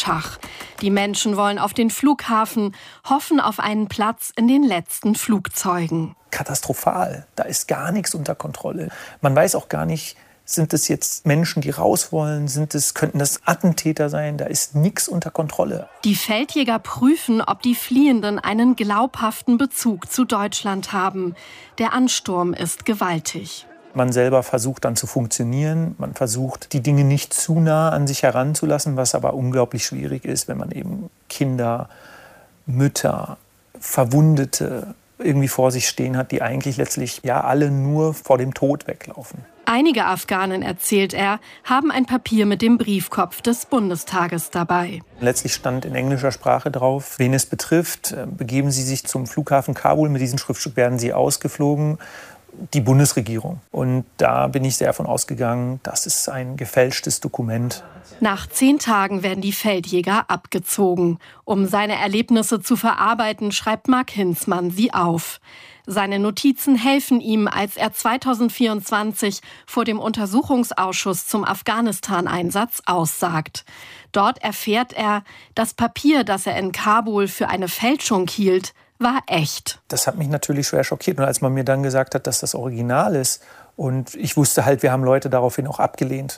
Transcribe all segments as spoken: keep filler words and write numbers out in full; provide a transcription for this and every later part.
Schach. Die Menschen wollen auf den Flughafen, hoffen auf einen Platz in den letzten Flugzeugen. Katastrophal. Da ist gar nichts unter Kontrolle. Man weiß auch gar nicht, sind es jetzt Menschen, die raus wollen? Sind es, könnten das Attentäter sein? Da ist nichts unter Kontrolle. Die Feldjäger prüfen, ob die Fliehenden einen glaubhaften Bezug zu Deutschland haben. Der Ansturm ist gewaltig. Man selber versucht dann zu funktionieren. Man versucht, die Dinge nicht zu nah an sich heranzulassen, was aber unglaublich schwierig ist, wenn man eben Kinder, Mütter, Verwundete irgendwie vor sich stehen hat, die eigentlich letztlich ja alle nur vor dem Tod weglaufen. Einige Afghanen, erzählt er, haben ein Papier mit dem Briefkopf des Bundestages dabei. Letztlich stand in englischer Sprache drauf, wen es betrifft, begeben Sie sich zum Flughafen Kabul. Mit diesem Schriftstück werden Sie ausgeflogen. Die Bundesregierung. Und da bin ich sehr davon ausgegangen, das ist ein gefälschtes Dokument. Nach zehn Tagen werden die Feldjäger abgezogen. Um seine Erlebnisse zu verarbeiten, schreibt Mark Hinzmann sie auf. Seine Notizen helfen ihm, als er zweitausendvierundzwanzig vor dem Untersuchungsausschuss zum Afghanistan-Einsatz aussagt. Dort erfährt er, das Papier, das er in Kabul für eine Fälschung hielt, war echt. Das hat mich natürlich schwer schockiert. Und als man mir dann gesagt hat, dass das Original ist und ich wusste halt, wir haben Leute daraufhin auch abgelehnt,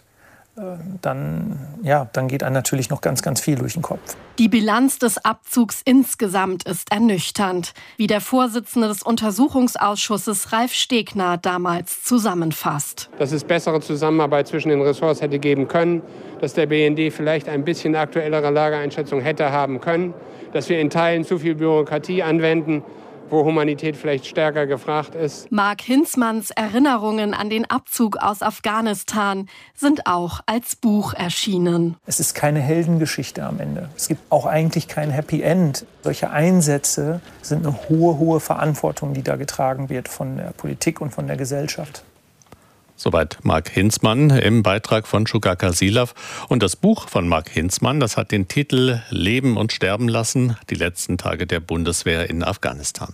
dann, ja, dann geht einem natürlich noch ganz, ganz viel durch den Kopf. Die Bilanz des Abzugs insgesamt ist ernüchternd, wie der Vorsitzende des Untersuchungsausschusses Ralf Stegner damals zusammenfasst. Dass es bessere Zusammenarbeit zwischen den Ressorts hätte geben können, dass der B N D vielleicht ein bisschen aktuellere Lageeinschätzung hätte haben können, dass wir in Teilen zu viel Bürokratie anwenden, wo Humanität vielleicht stärker gefragt ist. Mark Hinzmanns Erinnerungen an den Abzug aus Afghanistan sind auch als Buch erschienen. Es ist keine Heldengeschichte am Ende. Es gibt auch eigentlich kein Happy End. Solche Einsätze sind eine hohe, hohe Verantwortung, die da getragen wird von der Politik und von der Gesellschaft. Soweit Mark Hinzmann im Beitrag von Shughaka Silav. Und das Buch von Mark Hinzmann, das hat den Titel Leben und sterben lassen, die letzten Tage der Bundeswehr in Afghanistan.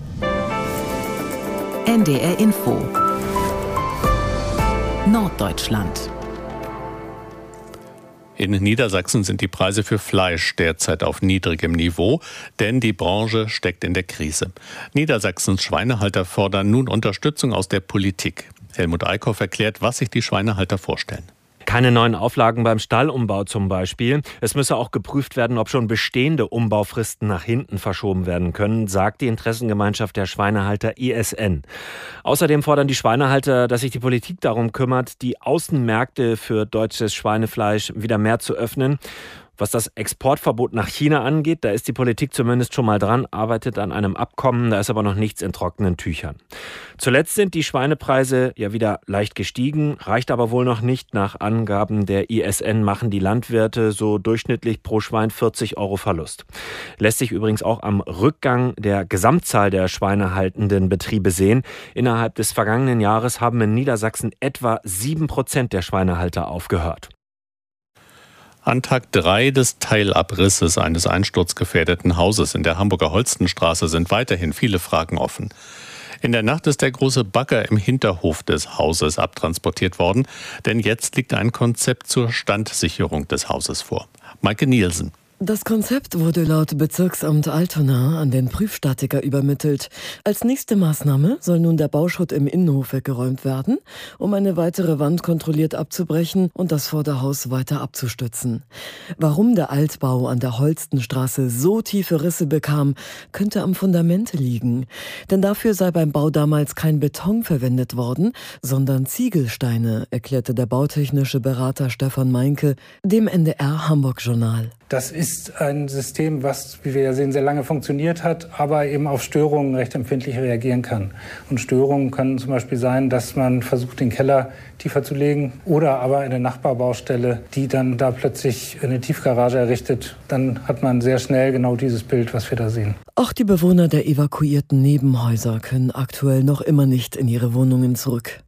N D R Info Norddeutschland. In Niedersachsen sind die Preise für Fleisch derzeit auf niedrigem Niveau, denn die Branche steckt in der Krise. Niedersachsens Schweinehalter fordern nun Unterstützung aus der Politik. Helmut Eickhoff erklärt, was sich die Schweinehalter vorstellen. Keine neuen Auflagen beim Stallumbau zum Beispiel. Es müsse auch geprüft werden, ob schon bestehende Umbaufristen nach hinten verschoben werden können, sagt die Interessengemeinschaft der Schweinehalter I S N. Außerdem fordern die Schweinehalter, dass sich die Politik darum kümmert, die Außenmärkte für deutsches Schweinefleisch wieder mehr zu öffnen. Was das Exportverbot nach China angeht, da ist die Politik zumindest schon mal dran, arbeitet an einem Abkommen, da ist aber noch nichts in trockenen Tüchern. Zuletzt sind die Schweinepreise ja wieder leicht gestiegen, reicht aber wohl noch nicht. Nach Angaben der I S N machen die Landwirte so durchschnittlich pro Schwein vierzig Euro Verlust. Lässt sich übrigens auch am Rückgang der Gesamtzahl der schweinehaltenden Betriebe sehen. Innerhalb des vergangenen Jahres haben in Niedersachsen etwa sieben Prozent der Schweinehalter aufgehört. An Tag drei des Teilabrisses eines einsturzgefährdeten Hauses in der Hamburger Holstenstraße sind weiterhin viele Fragen offen. In der Nacht ist der große Bagger im Hinterhof des Hauses abtransportiert worden, denn jetzt liegt ein Konzept zur Standsicherung des Hauses vor. Maike Nielsen. Das Konzept wurde laut Bezirksamt Altona an den Prüfstatiker übermittelt. Als nächste Maßnahme soll nun der Bauschutt im Innenhof weggeräumt werden, um eine weitere Wand kontrolliert abzubrechen und das Vorderhaus weiter abzustützen. Warum der Altbau an der Holstenstraße so tiefe Risse bekam, könnte am Fundament liegen. Denn dafür sei beim Bau damals kein Beton verwendet worden, sondern Ziegelsteine, erklärte der bautechnische Berater Stefan Meinke dem N D R Hamburg-Journal. Das ist ein System, was, wie wir ja sehen, sehr lange funktioniert hat, aber eben auf Störungen recht empfindlich reagieren kann. Und Störungen können zum Beispiel sein, dass man versucht, den Keller tiefer zu legen oder aber eine Nachbarbaustelle, die dann da plötzlich eine Tiefgarage errichtet. Dann hat man sehr schnell genau dieses Bild, was wir da sehen. Auch die Bewohner der evakuierten Nebenhäuser können aktuell noch immer nicht in ihre Wohnungen zurück.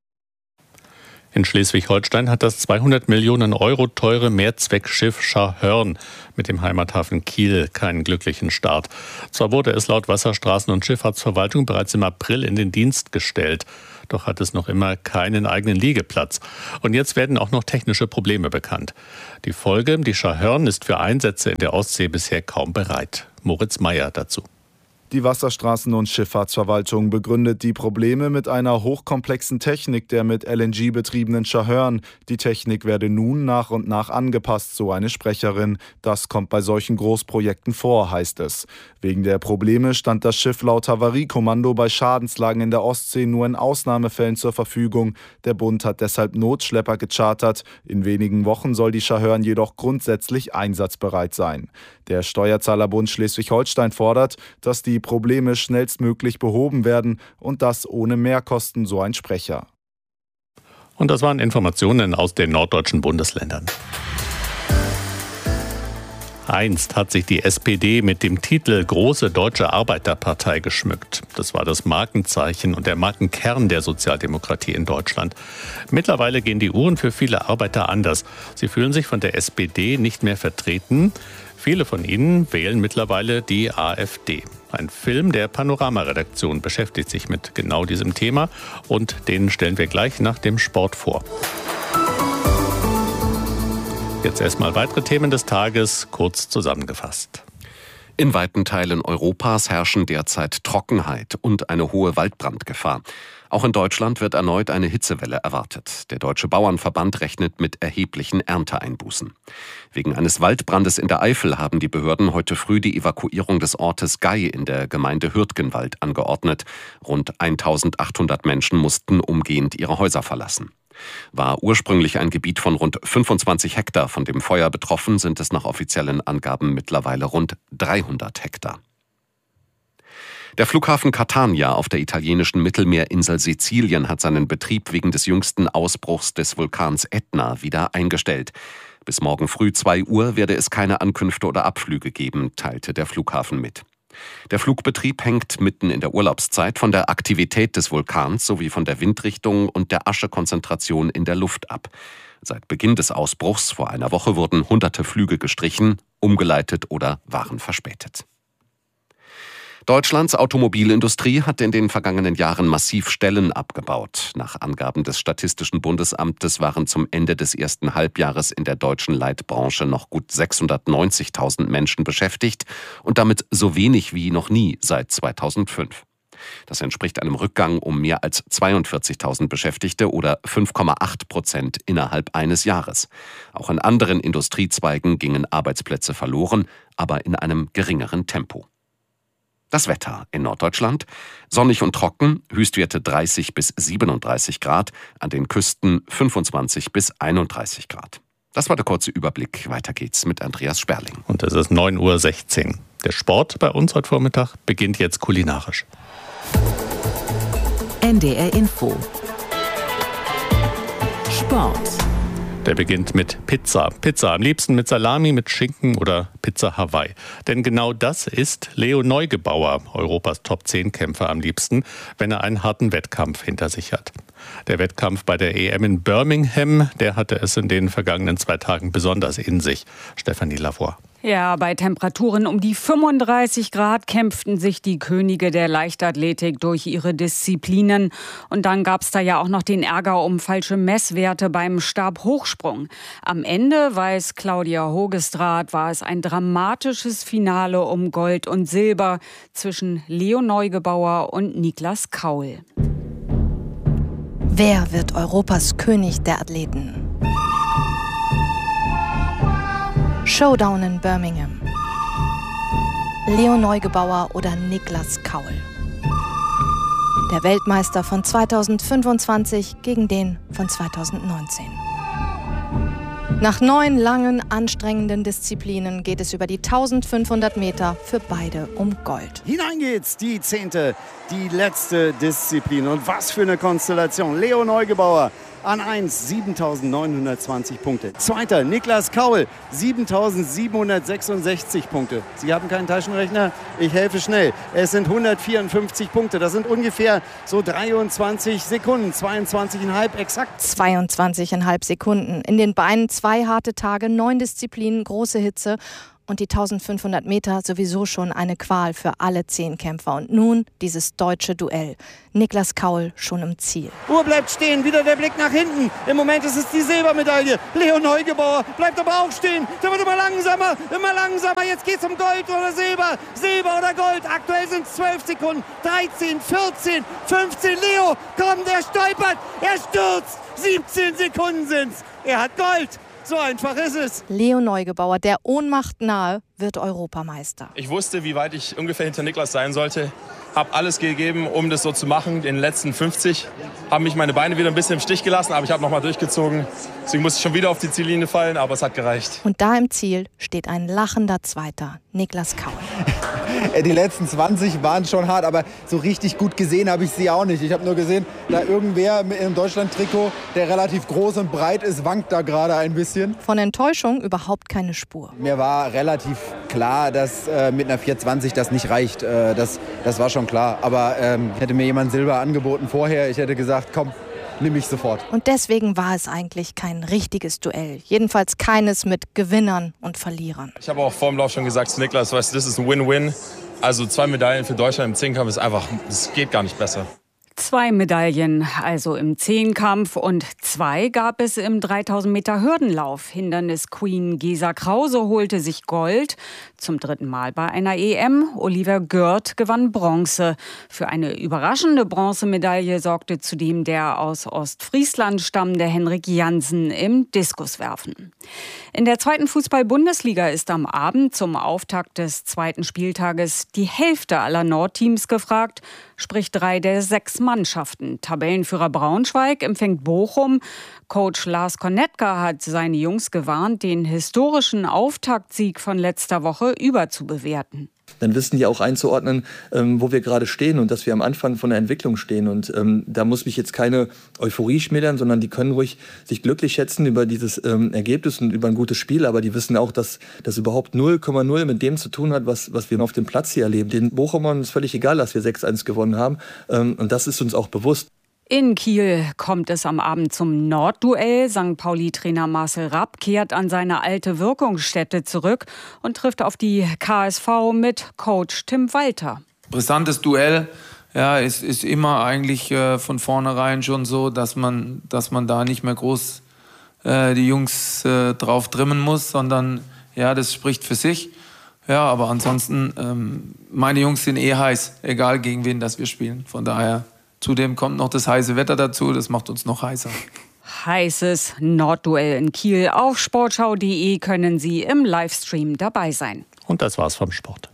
In Schleswig-Holstein hat das zweihundert Millionen Euro teure Mehrzweckschiff Scharhörn mit dem Heimathafen Kiel keinen glücklichen Start. Zwar wurde es laut Wasserstraßen- und Schifffahrtsverwaltung bereits im April in den Dienst gestellt, Doch hat es noch immer keinen eigenen Liegeplatz. Und jetzt werden auch noch technische Probleme bekannt. Die Folge, die Scharhörn ist für Einsätze in der Ostsee bisher kaum bereit. Moritz Meyer dazu. Die Wasserstraßen- und Schifffahrtsverwaltung begründet die Probleme mit einer hochkomplexen Technik der mit L N G betriebenen Scharhörn. Die Technik werde nun nach und nach angepasst, so eine Sprecherin. Das kommt bei solchen Großprojekten vor, heißt es. Wegen der Probleme stand das Schiff laut Havariekommando bei Schadenslagen in der Ostsee nur in Ausnahmefällen zur Verfügung. Der Bund hat deshalb Notschlepper gechartert. In wenigen Wochen soll die Scharhörn jedoch grundsätzlich einsatzbereit sein. Der Steuerzahlerbund Schleswig-Holstein fordert, dass die Probleme schnellstmöglich behoben werden und das ohne Mehrkosten, so ein Sprecher. Und das waren Informationen aus den norddeutschen Bundesländern. Einst hat sich die S P D mit dem Titel Große Deutsche Arbeiterpartei geschmückt. Das war das Markenzeichen und der Markenkern der Sozialdemokratie in Deutschland. Mittlerweile gehen die Uhren für viele Arbeiter anders. Sie fühlen sich von der S P D nicht mehr vertreten. Viele von ihnen wählen mittlerweile die AfD. Ein Film der Panorama-Redaktion beschäftigt sich mit genau diesem Thema und den stellen wir gleich nach dem Sport vor. Jetzt erstmal weitere Themen des Tages, kurz zusammengefasst. In weiten Teilen Europas herrschen derzeit Trockenheit und eine hohe Waldbrandgefahr. Auch in Deutschland wird erneut eine Hitzewelle erwartet. Der Deutsche Bauernverband rechnet mit erheblichen Ernteeinbußen. Wegen eines Waldbrandes in der Eifel haben die Behörden heute früh die Evakuierung des Ortes Gei in der Gemeinde Hürtgenwald angeordnet. Rund eintausendachthundert Menschen mussten umgehend ihre Häuser verlassen. War ursprünglich ein Gebiet von rund fünfundzwanzig Hektar von dem Feuer betroffen, sind es nach offiziellen Angaben mittlerweile rund dreihundert Hektar. Der Flughafen Catania auf der italienischen Mittelmeerinsel Sizilien hat seinen Betrieb wegen des jüngsten Ausbruchs des Vulkans Ätna wieder eingestellt. Bis morgen früh zwei Uhr werde es keine Ankünfte oder Abflüge geben, teilte der Flughafen mit. Der Flugbetrieb hängt mitten in der Urlaubszeit von der Aktivität des Vulkans sowie von der Windrichtung und der Aschekonzentration in der Luft ab. Seit Beginn des Ausbruchs vor einer Woche wurden hunderte Flüge gestrichen, umgeleitet oder waren verspätet. Deutschlands Automobilindustrie hat in den vergangenen Jahren massiv Stellen abgebaut. Nach Angaben des Statistischen Bundesamtes waren zum Ende des ersten Halbjahres in der deutschen Leitbranche noch gut sechshundertneunzigtausend Menschen beschäftigt und damit so wenig wie noch nie seit zweitausendfünf. Das entspricht einem Rückgang um mehr als zweiundvierzigtausend Beschäftigte oder fünf Komma acht Prozent innerhalb eines Jahres. Auch in anderen Industriezweigen gingen Arbeitsplätze verloren, aber in einem geringeren Tempo. Das Wetter in Norddeutschland: sonnig und trocken, Höchstwerte dreißig bis siebenunddreißig Grad, an den Küsten fünfundzwanzig bis einunddreißig Grad. Das war der kurze Überblick. Weiter geht's mit Andreas Sperling. Und es ist neun Uhr sechzehn. Der Sport bei uns heute Vormittag beginnt jetzt kulinarisch. N D R Info. Sport. Der beginnt mit Pizza. Pizza am liebsten mit Salami, mit Schinken oder Pizza Hawaii. Denn genau das isst Leo Neugebauer, Europas Top zehn Kämpfer, am liebsten, wenn er einen harten Wettkampf hinter sich hat. Der Wettkampf bei der E M in Birmingham, der hatte es in den vergangenen zwei Tagen besonders in sich. Stefanie Lavoie. Ja, bei Temperaturen um die fünfunddreißig Grad kämpften sich die Könige der Leichtathletik durch ihre Disziplinen. Und dann gab es da ja auch noch den Ärger um falsche Messwerte beim Stabhochsprung. Am Ende, weiß Claudia Hogestraat, war es ein dramatisches Finale um Gold und Silber zwischen Leo Neugebauer und Niklas Kaul. Wer wird Europas König der Athleten? Showdown in Birmingham. Leo Neugebauer oder Niklas Kaul. Der Weltmeister von zweitausendfünfundzwanzig gegen den von zweitausendneunzehn. Nach neun langen, anstrengenden Disziplinen geht es über die eintausendfünfhundert Meter für beide um Gold. Hinein geht's, die zehnte, die letzte Disziplin. Und was für eine Konstellation. Leo Neugebauer an eins, siebentausendneunhundertzwanzig Punkte. Zweiter, Niklas Kaul, siebentausendsiebenhundertsechsundsechzig Punkte. Sie haben keinen Taschenrechner? Ich helfe schnell. Es sind hundertvierundfünfzig Punkte. Das sind ungefähr so dreiundzwanzig Sekunden, zweiundzwanzig Komma fünf exakt. zweiundzwanzig Komma fünf Sekunden. In den Beinen zwei harte Tage, neun Disziplinen, große Hitze. und die eintausendfünfhundert Meter sowieso schon eine Qual für alle zehn Kämpfer. Und nun dieses deutsche Duell. Niklas Kaul schon im Ziel. Uhr bleibt stehen, wieder der Blick nach hinten. Im Moment ist es die Silbermedaille. Leo Neugebauer bleibt aber auch stehen. Der wird immer langsamer, immer langsamer. Jetzt geht's um Gold oder Silber. Silber oder Gold. Aktuell sind es zwölf Sekunden. dreizehn, vierzehn, fünfzehn. Leo, komm, der stolpert. Er stürzt. siebzehn Sekunden sind's. Er hat Gold. So einfach ist es. Leo Neugebauer, der Ohnmacht nahe, wird Europameister. Ich wusste, wie weit ich ungefähr hinter Niklas sein sollte. Habe alles gegeben, um das so zu machen. In den letzten fünfzig haben mich meine Beine wieder ein bisschen im Stich gelassen, aber ich habe nochmal durchgezogen. Deswegen musste ich schon wieder auf die Ziellinie fallen, aber es hat gereicht. Und da im Ziel steht ein lachender Zweiter, Niklas Kaul. Die letzten zwanzig waren schon hart, aber so richtig gut gesehen habe ich sie auch nicht. Ich habe nur gesehen, da irgendwer mit einem Deutschland-Trikot, der relativ groß und breit ist, wankt da gerade ein bisschen. Von Enttäuschung überhaupt keine Spur. Mir war relativ klar, dass äh, mit einer vier zwanzig das nicht reicht. Äh, das, das war schon klar. Aber ähm, hätte mir jemand Silber angeboten vorher, ich hätte gesagt, komm, nimm ich sofort. Und deswegen war es eigentlich kein richtiges Duell. Jedenfalls keines mit Gewinnern und Verlierern. Ich habe auch vor dem Lauf schon gesagt zu Niklas, weißt du, das ist ein Win-Win. Also zwei Medaillen für Deutschland im Zehnkampf ist einfach, es geht gar nicht besser. Zwei Medaillen, also im Zehnkampf, und zwei gab es im dreitausend Meter Hürdenlauf. Hindernis-Queen Gesa Krause holte sich Gold, zum dritten Mal bei einer E M. Oliver Gürt gewann Bronze. Für eine überraschende Bronzemedaille sorgte zudem der aus Ostfriesland stammende Henrik Jansen im Diskuswerfen. In der zweiten Fußball-Bundesliga ist am Abend zum Auftakt des zweiten Spieltages die Hälfte aller Nordteams gefragt, sprich drei der sechs Mannschaften. Tabellenführer Braunschweig empfängt Bochum. Coach Lars Konetka hat seine Jungs gewarnt, den historischen Auftaktsieg von letzter Woche überzubewerten. Dann wissen die auch einzuordnen, ähm, wo wir gerade stehen und dass wir am Anfang von der Entwicklung stehen. Und ähm, da muss mich jetzt keine Euphorie schmälern, sondern die können ruhig sich glücklich schätzen über dieses ähm, Ergebnis und über ein gutes Spiel. Aber die wissen auch, dass das überhaupt null Komma null mit dem zu tun hat, was, was wir auf dem Platz hier erleben. Den Bochumern ist völlig egal, dass wir sechs eins gewonnen haben. Ähm, und das ist uns auch bewusst. In Kiel kommt es am Abend zum Nordduell. Sankt Pauli-Trainer Marcel Rapp kehrt an seine alte Wirkungsstätte zurück und trifft auf die K S V mit Coach Tim Walter. Brisantes Duell. Ja, es ist immer eigentlich äh, von vornherein schon so, dass man, dass man da nicht mehr groß äh, die Jungs äh, drauf trimmen muss, sondern ja, das spricht für sich. Ja, aber ansonsten, ähm, meine Jungs sind eh heiß, egal gegen wen das wir spielen. Von daher. Zudem kommt noch das heiße Wetter dazu, das macht uns noch heißer. Heißes Nordduell in Kiel. Auf sportschau punkt de können Sie im Livestream dabei sein. Und das war's vom Sport.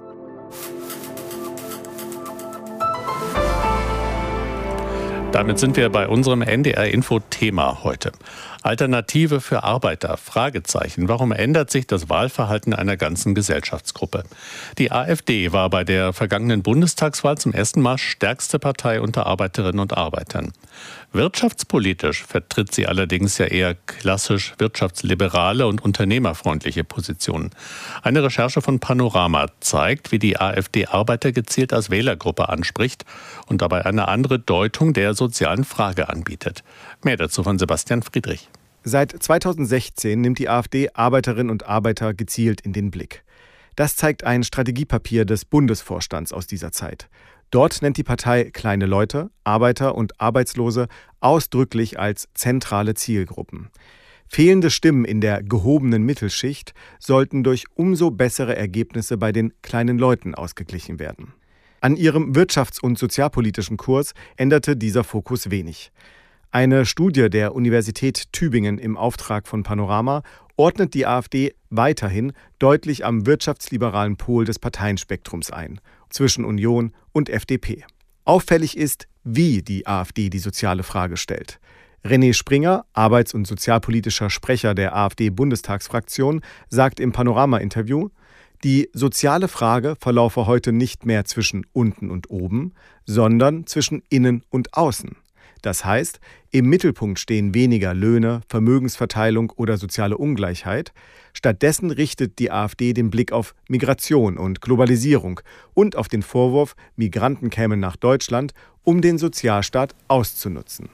Damit sind wir bei unserem N D R-Info-Thema heute. Alternative für Arbeiter? Fragezeichen. Warum ändert sich das Wahlverhalten einer ganzen Gesellschaftsgruppe? Die AfD war bei der vergangenen Bundestagswahl zum ersten Mal stärkste Partei unter Arbeiterinnen und Arbeitern. Wirtschaftspolitisch vertritt sie allerdings ja eher klassisch wirtschaftsliberale und unternehmerfreundliche Positionen. Eine Recherche von Panorama zeigt, wie die AfD Arbeiter gezielt als Wählergruppe anspricht und dabei eine andere Deutung der sozialen Frage anbietet. Mehr dazu von Sebastian Friedrich. Seit zweitausendsechzehn nimmt die AfD Arbeiterinnen und Arbeiter gezielt in den Blick. Das zeigt ein Strategiepapier des Bundesvorstands aus dieser Zeit. Dort nennt die Partei kleine Leute, Arbeiter und Arbeitslose ausdrücklich als zentrale Zielgruppen. Fehlende Stimmen in der gehobenen Mittelschicht sollten durch umso bessere Ergebnisse bei den kleinen Leuten ausgeglichen werden. An ihrem wirtschafts- und sozialpolitischen Kurs änderte dieser Fokus wenig. Eine Studie der Universität Tübingen im Auftrag von Panorama ordnet die AfD weiterhin deutlich am wirtschaftsliberalen Pol des Parteienspektrums ein, zwischen Union und F D P. Auffällig ist, wie die AfD die soziale Frage stellt. René Springer, arbeits- und sozialpolitischer Sprecher der AfD-Bundestagsfraktion, sagt im Panorama-Interview, die soziale Frage verlaufe heute nicht mehr zwischen unten und oben, sondern zwischen innen und außen. Das heißt, im Mittelpunkt stehen weniger Löhne, Vermögensverteilung oder soziale Ungleichheit. Stattdessen richtet die AfD den Blick auf Migration und Globalisierung und auf den Vorwurf, Migranten kämen nach Deutschland, um den Sozialstaat auszunutzen.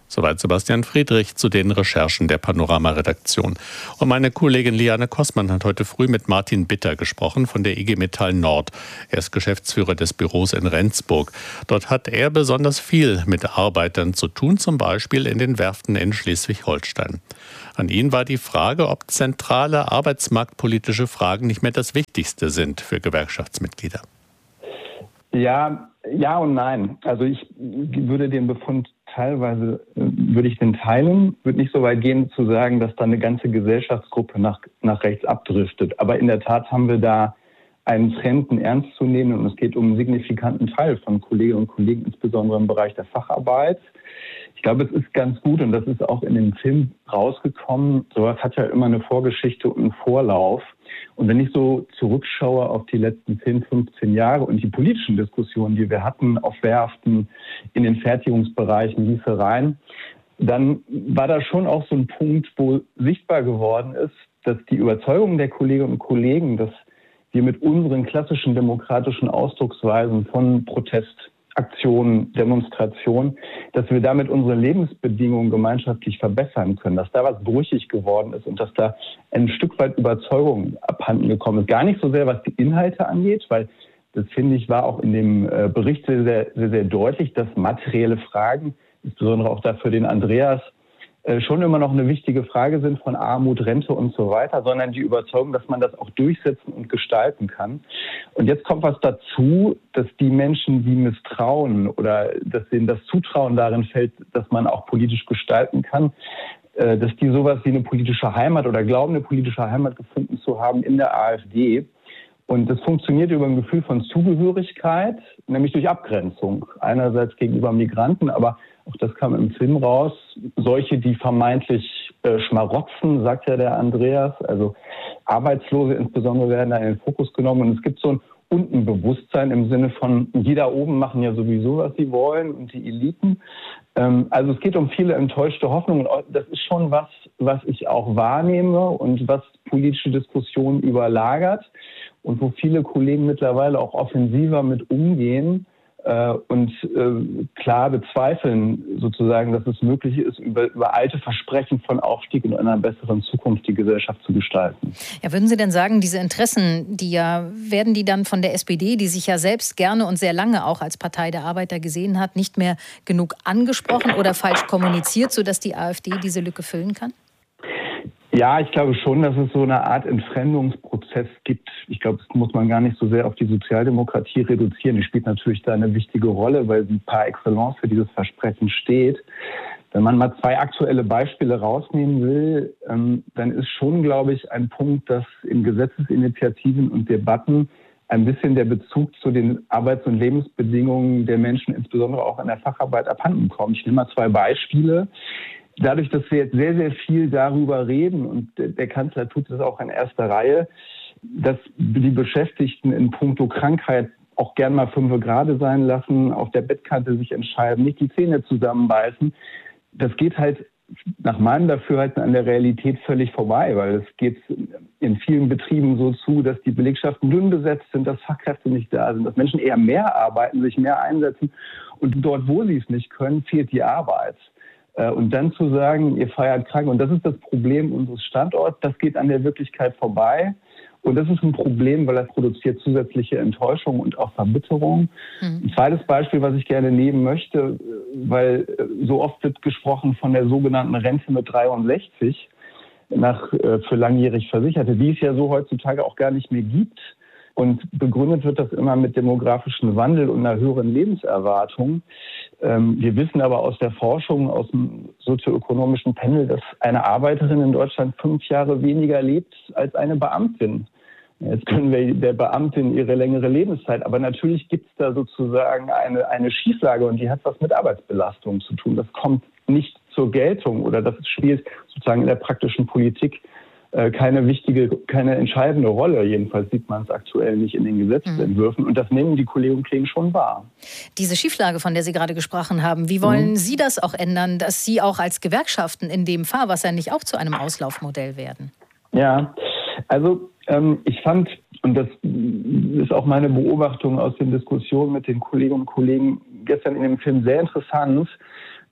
Soweit Sebastian Friedrich zu den Recherchen der Panorama-Redaktion. Und meine Kollegin Liane Kossmann hat heute früh mit Martin Bitter gesprochen von der I G Metall Nord. Er ist Geschäftsführer des Büros in Rendsburg. Dort hat er besonders viel mit Arbeitern zu tun, zum Beispiel in den Werften in Schleswig-Holstein. An ihn war die Frage, ob zentrale arbeitsmarktpolitische Fragen nicht mehr das Wichtigste sind für Gewerkschaftsmitglieder. Ja, ja und nein. Also ich würde den Befund teilweise, würde ich den teilen, würde nicht so weit gehen zu sagen, dass da eine ganze Gesellschaftsgruppe nach, nach rechts abdriftet. Aber in der Tat haben wir da einen Trend ernst zu nehmen und es geht um einen signifikanten Teil von Kolleginnen und Kollegen, insbesondere im Bereich der Facharbeit. Ich glaube, es ist ganz gut und das ist auch in dem Film rausgekommen. Sowas hat ja immer eine Vorgeschichte und einen Vorlauf. Und wenn ich so zurückschaue auf die letzten zehn, fünfzehn Jahre und die politischen Diskussionen, die wir hatten auf Werften, in den Fertigungsbereichen, Gießereien, dann war da schon auch so ein Punkt, wo sichtbar geworden ist, dass die Überzeugung der Kolleginnen und Kollegen, dass wir mit unseren klassischen demokratischen Ausdrucksweisen von Protestaktionen, Demonstrationen, dass wir damit unsere Lebensbedingungen gemeinschaftlich verbessern können, dass da was brüchig geworden ist und dass da ein Stück weit Überzeugung abhanden gekommen ist. Gar nicht so sehr, was die Inhalte angeht, weil das, finde ich, war auch in dem Bericht sehr, sehr, sehr, sehr deutlich, dass materielle Fragen, insbesondere auch dafür den Andreas, schon immer noch eine wichtige Frage sind von Armut, Rente und so weiter, sondern die Überzeugung, dass man das auch durchsetzen und gestalten kann. Und jetzt kommt was dazu, dass die Menschen, die misstrauen oder dass denen das Zutrauen darin fällt, dass man auch politisch gestalten kann, dass die sowas wie eine politische Heimat oder glauben, eine politische Heimat gefunden zu haben in der AfD. Und das funktioniert über ein Gefühl von Zugehörigkeit, nämlich durch Abgrenzung. Einerseits gegenüber Migranten, aber auch das kam im Film raus. Solche, die vermeintlich äh, schmarotzen, sagt ja der Andreas, also Arbeitslose insbesondere werden da in den Fokus genommen. Und es gibt so ein Untenbewusstsein im Sinne von, die da oben machen ja sowieso, was sie wollen und die Eliten. Ähm, also es geht um viele enttäuschte Hoffnungen. Und das ist schon was, was ich auch wahrnehme und was politische Diskussionen überlagert und wo viele Kollegen mittlerweile auch offensiver mit umgehen äh, und äh, klar bezweifeln sozusagen, dass es möglich ist, über, über alte Versprechen von Aufstieg und einer besseren Zukunft die Gesellschaft zu gestalten. Ja, würden Sie denn sagen, diese Interessen, die ja, werden die dann von der S P D, die sich ja selbst gerne und sehr lange auch als Partei der Arbeiter gesehen hat, nicht mehr genug angesprochen oder falsch kommuniziert, sodass die AfD diese Lücke füllen kann? Ja, ich glaube schon, dass es so eine Art Entfremdungsprozess gibt. Ich glaube, das muss man gar nicht so sehr auf die Sozialdemokratie reduzieren. Die spielt natürlich da eine wichtige Rolle, weil sie par excellence für dieses Versprechen steht. Wenn man mal zwei aktuelle Beispiele rausnehmen will, ähm, dann ist schon, glaube ich, ein Punkt, dass in Gesetzesinitiativen und Debatten ein bisschen der Bezug zu den Arbeits- und Lebensbedingungen der Menschen, insbesondere auch in der Facharbeit, abhanden kommt. Ich nehme mal zwei Beispiele. Dadurch, dass wir jetzt sehr, sehr viel darüber reden und der Kanzler tut es auch in erster Reihe, dass die Beschäftigten in puncto Krankheit auch gern mal fünf gerade sein lassen, auf der Bettkante sich entscheiden, nicht die Zähne zusammenbeißen. Das geht halt nach meinem Dafürhalten an der Realität völlig vorbei, weil es geht in vielen Betrieben so zu, dass die Belegschaften dünn besetzt sind, dass Fachkräfte nicht da sind, dass Menschen eher mehr arbeiten, sich mehr einsetzen und dort, wo sie es nicht können, fehlt die Arbeit. Und dann zu sagen, ihr feiert krank, und das ist das Problem unseres Standorts, das geht an der Wirklichkeit vorbei. Und das ist ein Problem, weil das produziert zusätzliche Enttäuschung und auch Verbitterung. Mhm. Ein zweites Beispiel, was ich gerne nehmen möchte, weil so oft wird gesprochen von der sogenannten Rente mit dreiundsechzig nach, für langjährig Versicherte, die es ja so heutzutage auch gar nicht mehr gibt. Und begründet wird das immer mit demografischem Wandel und einer höheren Lebenserwartung. Wir wissen aber aus der Forschung, aus dem sozioökonomischen Panel, dass eine Arbeiterin in Deutschland fünf Jahre weniger lebt als eine Beamtin. Jetzt können wir der Beamtin ihre längere Lebenszeit, aber natürlich gibt es da sozusagen eine, eine Schieflage und die hat was mit Arbeitsbelastung zu tun. Das kommt nicht zur Geltung oder das spielt sozusagen in der praktischen Politik keine wichtige, keine entscheidende Rolle. Jedenfalls sieht man es aktuell nicht in den Gesetzentwürfen. Und das nehmen die Kolleginnen und Kollegen schon wahr. Diese Schieflage, von der Sie gerade gesprochen haben, wie wollen mhm. Sie das auch ändern, dass Sie auch als Gewerkschaften in dem Fahrwasser nicht auch zu einem Auslaufmodell werden? Ja, also ähm, ich fand, und das ist auch meine Beobachtung aus den Diskussionen mit den Kolleginnen und Kollegen gestern in dem Film sehr interessant,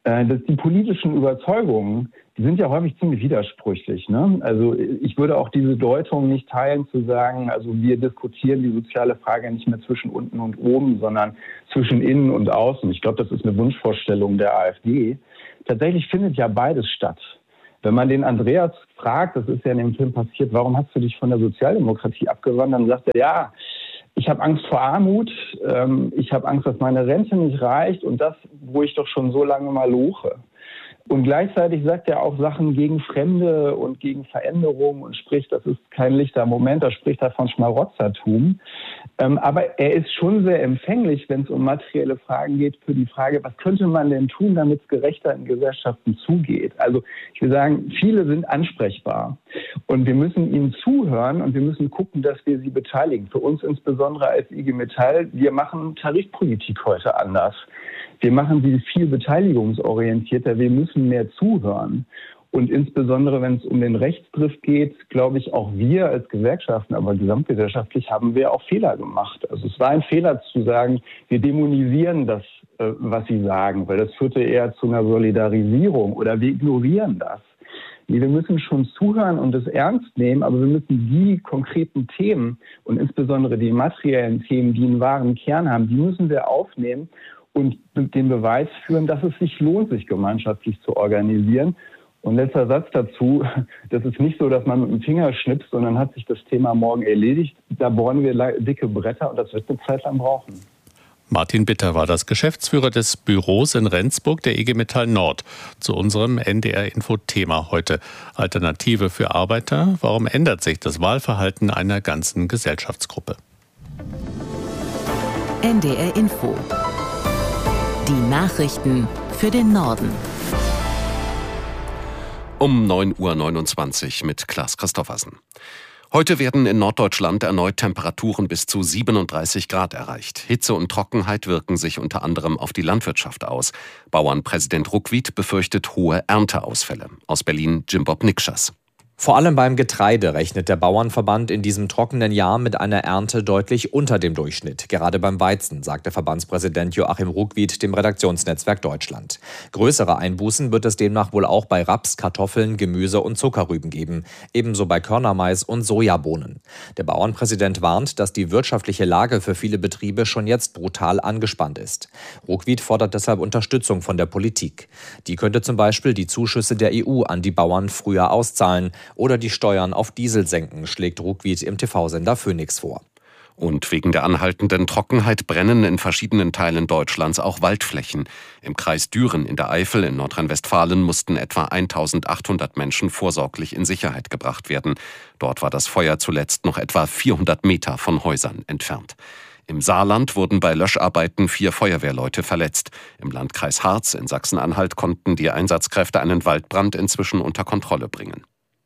äh, dass die politischen Überzeugungen, die sind ja häufig ziemlich widersprüchlich. Ne? Also ich würde auch diese Deutung nicht teilen, zu sagen, also wir diskutieren die soziale Frage nicht mehr zwischen unten und oben, sondern zwischen innen und außen. Ich glaube, das ist eine Wunschvorstellung der AfD. Tatsächlich findet ja beides statt. Wenn man den Andreas fragt, das ist ja in dem Film passiert, warum hast du dich von der Sozialdemokratie abgewandt, dann sagt er, ja, ich habe Angst vor Armut, ähm, ich habe Angst, dass meine Rente nicht reicht und das, wo ich doch schon so lange mal loche. Und gleichzeitig sagt er auch Sachen gegen Fremde und gegen Veränderungen und spricht, das ist kein lichter Moment, da spricht er von Schmarotzertum. Ähm, aber er ist schon sehr empfänglich, wenn es um materielle Fragen geht, für die Frage, was könnte man denn tun, damit es gerechter in Gesellschaften zugeht. Also ich will sagen, viele sind ansprechbar und wir müssen ihnen zuhören und wir müssen gucken, dass wir sie beteiligen. Für uns insbesondere als I G Metall, wir machen Tarifpolitik heute anders. Wir machen sie viel beteiligungsorientierter. Wir müssen mehr zuhören. Und insbesondere, wenn es um den Rechtsdrift geht, glaube ich, auch wir als Gewerkschaften, aber gesamtgesellschaftlich haben wir auch Fehler gemacht. Also es war ein Fehler zu sagen, wir dämonisieren das, was sie sagen, weil das führte eher zu einer Solidarisierung oder wir ignorieren das. Nee, wir müssen schon zuhören und es ernst nehmen, aber wir müssen die konkreten Themen und insbesondere die materiellen Themen, die einen wahren Kern haben, die müssen wir aufnehmen und den Beweis führen, dass es sich lohnt, sich gemeinschaftlich zu organisieren. Und letzter Satz dazu, das ist nicht so, dass man mit dem Finger schnipst, sondern hat sich das Thema morgen erledigt. Da bohren wir dicke Bretter und das wird eine Zeit lang brauchen. Martin Bitter war das Geschäftsführer des Büros in Rendsburg der I G Metall Nord. Zu unserem N D R-Info-Thema heute. Alternative für Arbeiter. Warum ändert sich das Wahlverhalten einer ganzen Gesellschaftsgruppe? N D R Info. Die Nachrichten für den Norden. Um neun Uhr neunundzwanzig mit Klaas Christoffersen. Heute werden in Norddeutschland erneut Temperaturen bis zu siebenunddreißig Grad erreicht. Hitze und Trockenheit wirken sich unter anderem auf die Landwirtschaft aus. Bauernpräsident Ruckwied befürchtet hohe Ernteausfälle. Aus Berlin Jim-Bob Nikschas. Vor allem beim Getreide rechnet der Bauernverband in diesem trockenen Jahr mit einer Ernte deutlich unter dem Durchschnitt. Gerade beim Weizen, sagte Verbandspräsident Joachim Ruckwied dem Redaktionsnetzwerk Deutschland. Größere Einbußen wird es demnach wohl auch bei Raps, Kartoffeln, Gemüse und Zuckerrüben geben. Ebenso bei Körnermais und Sojabohnen. Der Bauernpräsident warnt, dass die wirtschaftliche Lage für viele Betriebe schon jetzt brutal angespannt ist. Ruckwied fordert deshalb Unterstützung von der Politik. Die könnte zum Beispiel die Zuschüsse der E U an die Bauern früher auszahlen oder die Steuern auf Diesel senken, schlägt Ruckwied im T V-Sender Phoenix vor. Und wegen der anhaltenden Trockenheit brennen in verschiedenen Teilen Deutschlands auch Waldflächen. Im Kreis Düren in der Eifel in Nordrhein-Westfalen mussten etwa eintausendachthundert Menschen vorsorglich in Sicherheit gebracht werden. Dort war das Feuer zuletzt noch etwa vierhundert Meter von Häusern entfernt. Im Saarland wurden bei Löscharbeiten vier Feuerwehrleute verletzt. Im Landkreis Harz in Sachsen-Anhalt konnten die Einsatzkräfte einen Waldbrand inzwischen unter Kontrolle bringen.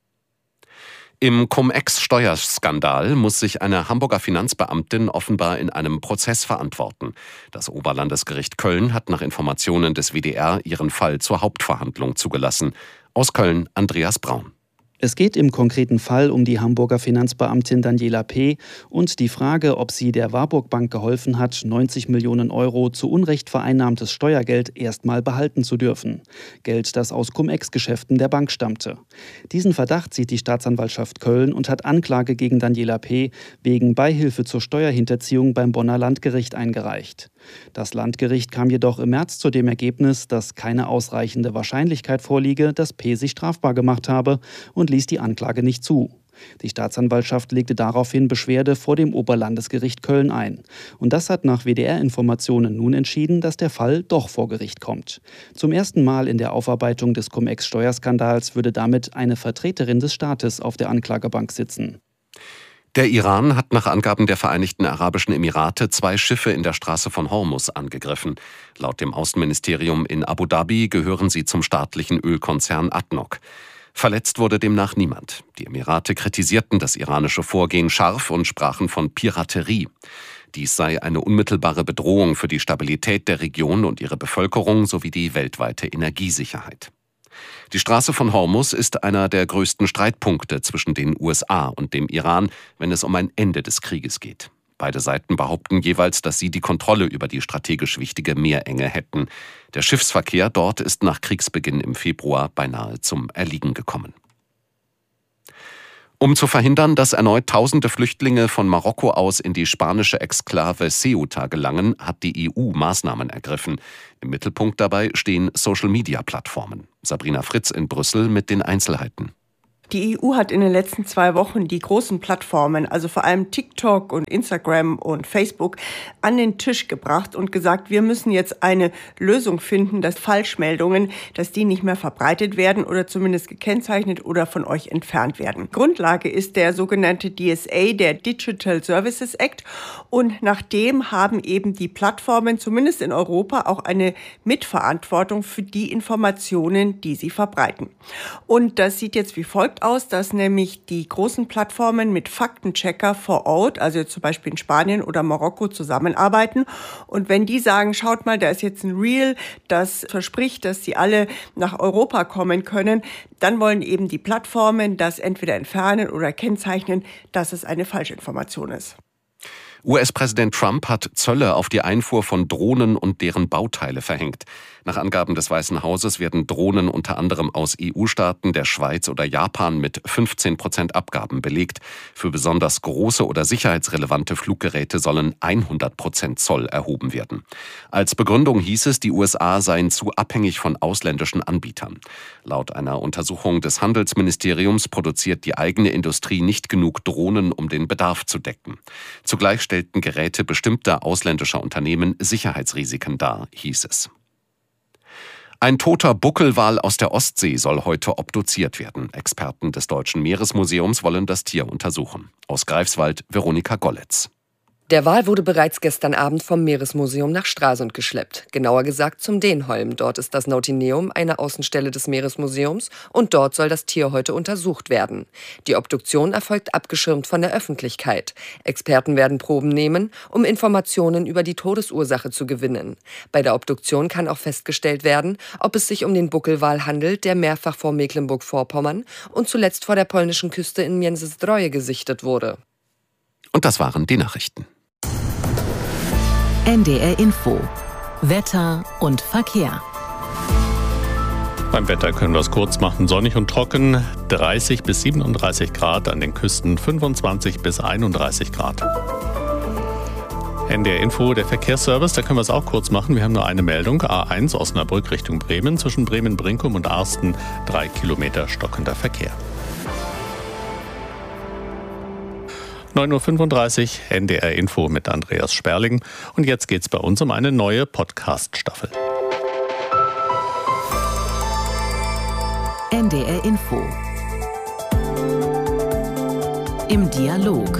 Im Cum-Ex-Steuerskandal muss sich eine Hamburger Finanzbeamtin offenbar in einem Prozess verantworten. Das Oberlandesgericht Köln hat nach Informationen des W D R ihren Fall zur Hauptverhandlung zugelassen. Aus Köln Andreas Braun. Es geht im konkreten Fall um die Hamburger Finanzbeamtin Daniela P. und die Frage, ob sie der Warburg Bank geholfen hat, neunzig Millionen Euro zu Unrecht vereinnahmtes Steuergeld erstmal behalten zu dürfen. Geld, das aus Cum-Ex-Geschäften der Bank stammte. Diesen Verdacht sieht die Staatsanwaltschaft Köln und hat Anklage gegen Daniela P. wegen Beihilfe zur Steuerhinterziehung beim Bonner Landgericht eingereicht. Das Landgericht kam jedoch im März zu dem Ergebnis, dass keine ausreichende Wahrscheinlichkeit vorliege, dass P. sich strafbar gemacht habe und ließ die Anklage nicht zu. Die Staatsanwaltschaft legte daraufhin Beschwerde vor dem Oberlandesgericht Köln ein. Und das hat nach W D R-Informationen nun entschieden, dass der Fall doch vor Gericht kommt. Zum ersten Mal in der Aufarbeitung des Cum-Ex-Steuerskandals würde damit eine Vertreterin des Staates auf der Anklagebank sitzen. Der Iran hat nach Angaben der Vereinigten Arabischen Emirate zwei Schiffe in der Straße von Hormuz angegriffen. Laut dem Außenministerium in Abu Dhabi gehören sie zum staatlichen Ölkonzern A D N O C. Verletzt wurde demnach niemand. Die Emirate kritisierten das iranische Vorgehen scharf und sprachen von Piraterie. Dies sei eine unmittelbare Bedrohung für die Stabilität der Region und ihre Bevölkerung sowie die weltweite Energiesicherheit. Die Straße von Hormuz ist einer der größten Streitpunkte zwischen den U S A und dem Iran, wenn es um ein Ende des Krieges geht. Beide Seiten behaupten jeweils, dass sie die Kontrolle über die strategisch wichtige Meerenge hätten. Der Schiffsverkehr dort ist nach Kriegsbeginn im Februar beinahe zum Erliegen gekommen. Um zu verhindern, dass erneut tausende Flüchtlinge von Marokko aus in die spanische Exklave Ceuta gelangen, hat die E U Maßnahmen ergriffen. Im Mittelpunkt dabei stehen Social-Media-Plattformen. Sabrina Fritz in Brüssel mit den Einzelheiten. Die E U hat in den letzten zwei Wochen die großen Plattformen, also vor allem TikTok und Instagram und Facebook, an den Tisch gebracht und gesagt, wir müssen jetzt eine Lösung finden, dass Falschmeldungen, dass die nicht mehr verbreitet werden oder zumindest gekennzeichnet oder von euch entfernt werden. Grundlage ist der sogenannte D S A, der Digital Services Act. Und nachdem haben eben die Plattformen, zumindest in Europa, auch eine Mitverantwortung für die Informationen, die sie verbreiten. Und das sieht jetzt wie folgt aus, dass nämlich die großen Plattformen mit Faktenchecker vor Ort, also zum Beispiel in Spanien oder Marokko, zusammenarbeiten. Und wenn die sagen, schaut mal, da ist jetzt ein Reel, das verspricht, dass sie alle nach Europa kommen können, dann wollen eben die Plattformen das entweder entfernen oder kennzeichnen, dass es eine Falschinformation ist. U S-Präsident Trump hat Zölle auf die Einfuhr von Drohnen und deren Bauteile verhängt. Nach Angaben des Weißen Hauses werden Drohnen unter anderem aus E U-Staaten, der Schweiz oder Japan mit fünfzehn Prozent Abgaben belegt. Für besonders große oder sicherheitsrelevante Fluggeräte sollen hundert Prozent Zoll erhoben werden. Als Begründung hieß es, die U S A seien zu abhängig von ausländischen Anbietern. Laut einer Untersuchung des Handelsministeriums produziert die eigene Industrie nicht genug Drohnen, um den Bedarf zu decken. Zugleich stellten Geräte bestimmter ausländischer Unternehmen Sicherheitsrisiken dar, hieß es. Ein toter Buckelwal aus der Ostsee soll heute obduziert werden. Experten des Deutschen Meeresmuseums wollen das Tier untersuchen. Aus Greifswald, Veronika Golletz. Der Wal wurde bereits gestern Abend vom Meeresmuseum nach Stralsund geschleppt. Genauer gesagt zum Denholm. Dort ist das Nautineum, eine Außenstelle des Meeresmuseums, und dort soll das Tier heute untersucht werden. Die Obduktion erfolgt abgeschirmt von der Öffentlichkeit. Experten werden Proben nehmen, um Informationen über die Todesursache zu gewinnen. Bei der Obduktion kann auch festgestellt werden, ob es sich um den Buckelwal handelt, der mehrfach vor Mecklenburg-Vorpommern und zuletzt vor der polnischen Küste in Międzyzdroje gesichtet wurde. Und das waren die Nachrichten. N D R Info. Wetter und Verkehr. Beim Wetter können wir es kurz machen. Sonnig und trocken, dreißig bis siebenunddreißig Grad, an den Küsten fünfundzwanzig bis einunddreißig Grad. N D R Info, der Verkehrsservice, da können wir es auch kurz machen. Wir haben nur eine Meldung. A eins Osnabrück Richtung Bremen, zwischen Bremen-Brinkum und Arsten, drei Kilometer stockender Verkehr. neun Uhr fünfunddreißig, N D R Info mit Andreas Sperling. Und jetzt geht's bei uns um eine neue Podcast-Staffel. N D R Info. Im Dialog.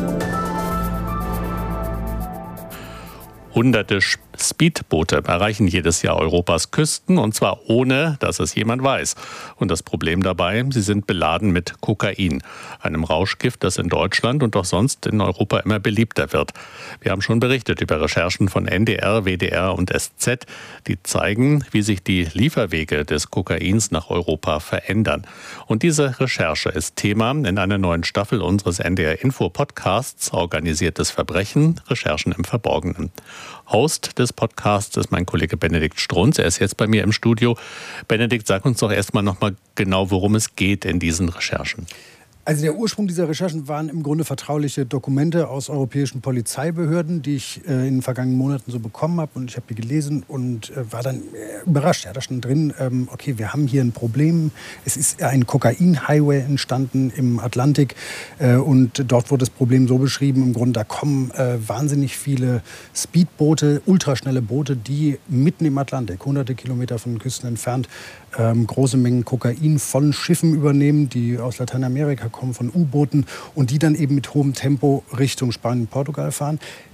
Hunderte Speedboote erreichen jedes Jahr Europas Küsten, und zwar ohne, dass es jemand weiß. Und das Problem dabei, sie sind beladen mit Kokain, einem Rauschgift, das in Deutschland und auch sonst in Europa immer beliebter wird. Wir haben schon berichtet über Recherchen von N D R, W D R und S Z, die zeigen, wie sich die Lieferwege des Kokains nach Europa verändern. Und diese Recherche ist Thema in einer neuen Staffel unseres N D R Info Podcasts Organisiertes Verbrechen, Recherchen im Verborgenen. Host des Podcasts ist mein Kollege Benedikt Strunz. Er ist jetzt bei mir im Studio. Benedikt, sag uns doch erstmal noch mal genau, worum es geht in diesen Recherchen. Also der Ursprung dieser Recherchen waren im Grunde vertrauliche Dokumente aus europäischen Polizeibehörden, die ich äh, in den vergangenen Monaten so bekommen habe. Und ich habe die gelesen und äh, war dann äh, überrascht. Ja, da stand drin, ähm, okay, wir haben hier ein Problem. Es ist ein Kokain-Highway entstanden im Atlantik. Äh, und dort wurde das Problem so beschrieben, im Grunde, da kommen äh, wahnsinnig viele Speedboote, ultraschnelle Boote, die mitten im Atlantik, hunderte Kilometer von den Küsten entfernt, ähm, große Mengen Kokain von Schiffen übernehmen, die aus Lateinamerika kommen, von U-Booten, und die dann eben mit hohem Tempo Richtung Spanien, Portugal fahren.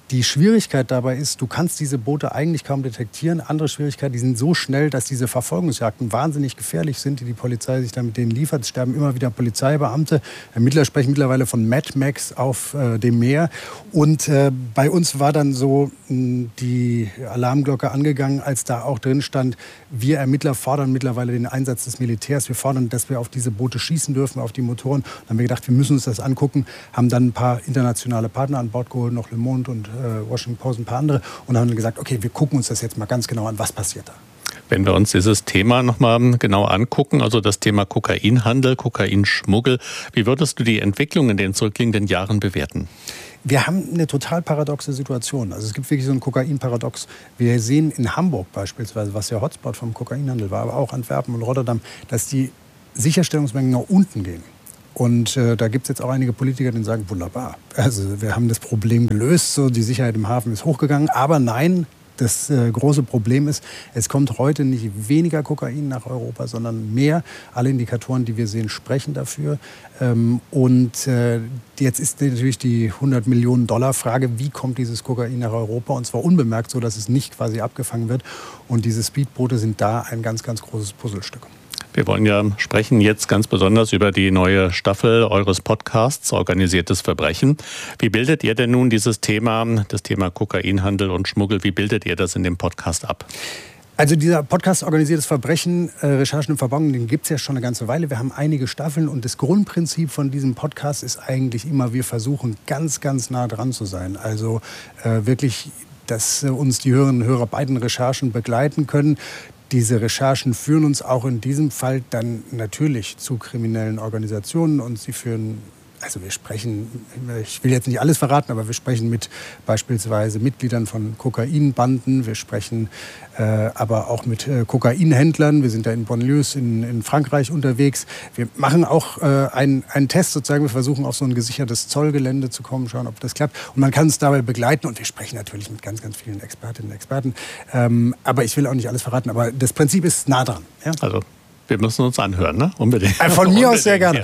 Die Schwierigkeit dabei ist, du kannst diese Boote eigentlich kaum detektieren. Andere Schwierigkeit, die sind so schnell, dass diese Verfolgungsjagden wahnsinnig gefährlich sind, die die Polizei sich dann mit denen liefert. Es sterben immer wieder Polizeibeamte. Ermittler sprechen mittlerweile von Mad Max auf äh, dem Meer. Und äh, bei uns war dann so mh, die Alarmglocke angegangen, als da auch drin stand, wir Ermittler fordern mittlerweile den Einsatz des Militärs. Wir fordern, dass wir auf diese Boote schießen dürfen, auf die Motoren. Dann haben wir gedacht, wir müssen uns das angucken. Haben dann ein paar internationale Partner an Bord geholt, noch Le Monde und Washington Post, ein paar andere, und haben dann gesagt, okay, wir gucken uns das jetzt mal ganz genau an, was passiert da. Wenn wir uns dieses Thema nochmal genau angucken, also das Thema Kokainhandel, Kokainschmuggel, wie würdest du die Entwicklung in den zurückliegenden Jahren bewerten? Wir haben eine total paradoxe Situation. Also es gibt wirklich so ein Kokain-Paradox. Wir sehen in Hamburg beispielsweise, was ja Hotspot vom Kokainhandel war, aber auch Antwerpen und Rotterdam, dass die Sicherstellungsmengen nach unten gehen. Und äh, da gibt es jetzt auch einige Politiker, die sagen, wunderbar, also wir haben das Problem gelöst, so die Sicherheit im Hafen ist hochgegangen. Aber nein, das äh, große Problem ist, es kommt heute nicht weniger Kokain nach Europa, sondern mehr. Alle Indikatoren, die wir sehen, sprechen dafür. Ähm, und äh, jetzt ist natürlich die hundert Millionen Dollar Frage, wie kommt dieses Kokain nach Europa? Und zwar unbemerkt, so dass es nicht quasi abgefangen wird. Und diese Speedboote sind da ein ganz, ganz großes Puzzlestück. Wir wollen ja sprechen jetzt ganz besonders über die neue Staffel eures Podcasts Organisiertes Verbrechen. Wie bildet ihr denn nun dieses Thema, das Thema Kokainhandel und Schmuggel, wie bildet ihr das in dem Podcast ab? Also dieser Podcast Organisiertes Verbrechen, äh, Recherchen im Verborgenen, den gibt es ja schon eine ganze Weile. Wir haben einige Staffeln und das Grundprinzip von diesem Podcast ist eigentlich immer, wir versuchen ganz, ganz nah dran zu sein. Also äh, wirklich, dass äh, uns die Hörerinnen und Hörer bei den Recherchen begleiten können. Diese Recherchen führen uns auch in diesem Fall dann natürlich zu kriminellen Organisationen und sie führen, also wir sprechen, ich will jetzt nicht alles verraten, aber wir sprechen mit beispielsweise Mitgliedern von Kokainbanden, wir sprechen äh, aber auch mit äh, Kokainhändlern, wir sind da in Banlieues in, in Frankreich unterwegs. Wir machen auch äh, einen, einen Test sozusagen, wir versuchen auf so ein gesichertes Zollgelände zu kommen, schauen, ob das klappt. Und man kann uns dabei begleiten und wir sprechen natürlich mit ganz, ganz vielen Expertinnen und Experten. Ähm, aber ich will auch nicht alles verraten, aber das Prinzip ist nah dran. Ja? Also wir müssen uns anhören, ne? Unbedingt. Äh, von mir aus sehr gerne.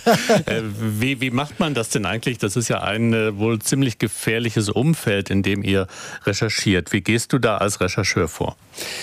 wie, wie macht man das denn eigentlich? Das ist ja ein äh, wohl ziemlich gefährliches Umfeld, in dem ihr recherchiert. Wie gehst du da als Rechercheur vor?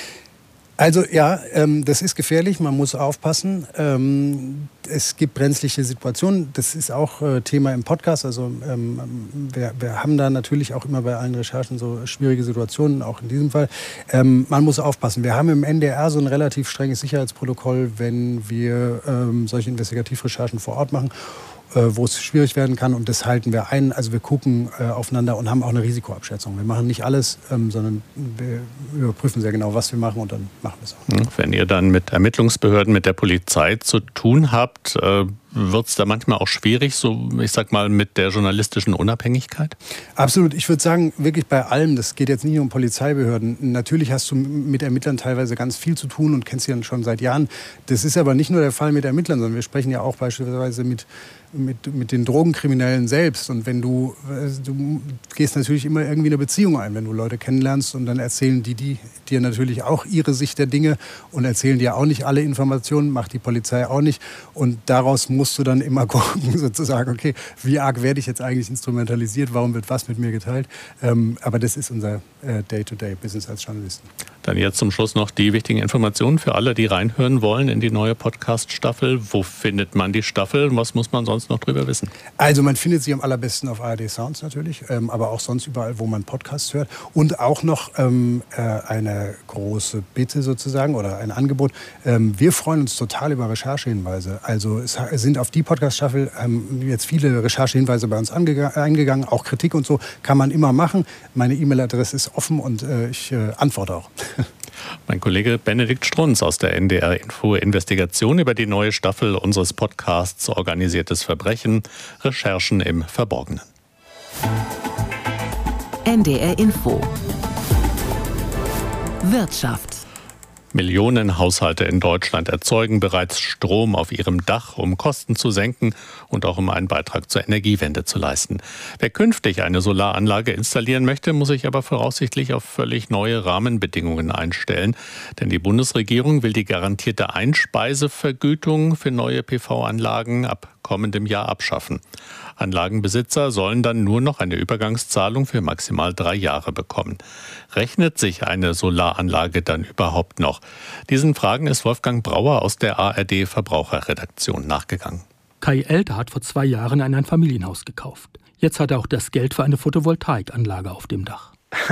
Also ja, ähm, das ist gefährlich, man muss aufpassen. Ähm, es gibt brenzliche Situationen, das ist auch äh, Thema im Podcast. Also ähm, wir, wir haben da natürlich auch immer bei allen Recherchen so schwierige Situationen, auch in diesem Fall. Ähm, man muss aufpassen. Wir haben im N D R so ein relativ strenges Sicherheitsprotokoll, wenn wir ähm, solche Investigativrecherchen vor Ort machen, wo es schwierig werden kann, und das halten wir ein. Also wir gucken äh, aufeinander und haben auch eine Risikoabschätzung. Wir machen nicht alles, ähm, sondern wir überprüfen sehr genau, was wir machen, und dann machen wir es auch. Wenn ihr dann mit Ermittlungsbehörden, mit der Polizei zu tun habt, äh, wird es da manchmal auch schwierig, so ich sag mal, mit der journalistischen Unabhängigkeit? Absolut. Ich würde sagen, wirklich bei allem, das geht jetzt nicht nur um Polizeibehörden. Natürlich hast du mit Ermittlern teilweise ganz viel zu tun und kennst sie dann schon seit Jahren. Das ist aber nicht nur der Fall mit Ermittlern, sondern wir sprechen ja auch beispielsweise mit Mit, mit den Drogenkriminellen selbst. Und wenn du, du gehst natürlich immer irgendwie eine Beziehung ein, wenn du Leute kennenlernst, und dann erzählen die, die dir natürlich auch ihre Sicht der Dinge und erzählen dir auch nicht alle Informationen, macht die Polizei auch nicht. Und daraus musst du dann immer gucken, sozusagen, okay, wie arg werde ich jetzt eigentlich instrumentalisiert, warum wird was mit mir geteilt? Ähm, aber das ist unser äh, Day-to-Day-Business als Journalisten. Dann jetzt zum Schluss noch die wichtigen Informationen für alle, die reinhören wollen in die neue Podcast-Staffel. Wo findet man die Staffel? Was muss man sonst noch drüber wissen? Also man findet sie am allerbesten auf A R D Sounds natürlich, ähm, aber auch sonst überall, wo man Podcasts hört. Und auch noch ähm, äh, eine große Bitte sozusagen oder ein Angebot. Ähm, wir freuen uns total über Recherchehinweise. Also es sind auf die Podcast-Staffel ähm, jetzt viele Recherchehinweise bei uns eingegangen, auch Kritik und so kann man immer machen. Meine E-Mail-Adresse ist offen und äh, ich äh, antworte auch. Mein Kollege Benedikt Strunz aus der N D R Info Investigation über die neue Staffel unseres Podcasts Organisiertes Verbrechen, Recherchen im Verborgenen. N D R Info Wirtschaft. Millionen Haushalte in Deutschland erzeugen bereits Strom auf ihrem Dach, um Kosten zu senken und auch um einen Beitrag zur Energiewende zu leisten. Wer künftig eine Solaranlage installieren möchte, muss sich aber voraussichtlich auf völlig neue Rahmenbedingungen einstellen. Denn die Bundesregierung will die garantierte Einspeisevergütung für neue P V-Anlagen ab kommendem Jahr abschaffen. Anlagenbesitzer sollen dann nur noch eine Übergangszahlung für maximal drei Jahre bekommen. Rechnet sich eine Solaranlage dann überhaupt noch? Diesen Fragen ist Wolfgang Brauer aus der A R D-Verbraucherredaktion nachgegangen. Kai Elter hat vor zwei Jahren ein Einfamilienhaus gekauft. Jetzt hat er auch das Geld für eine Photovoltaikanlage auf dem Dach.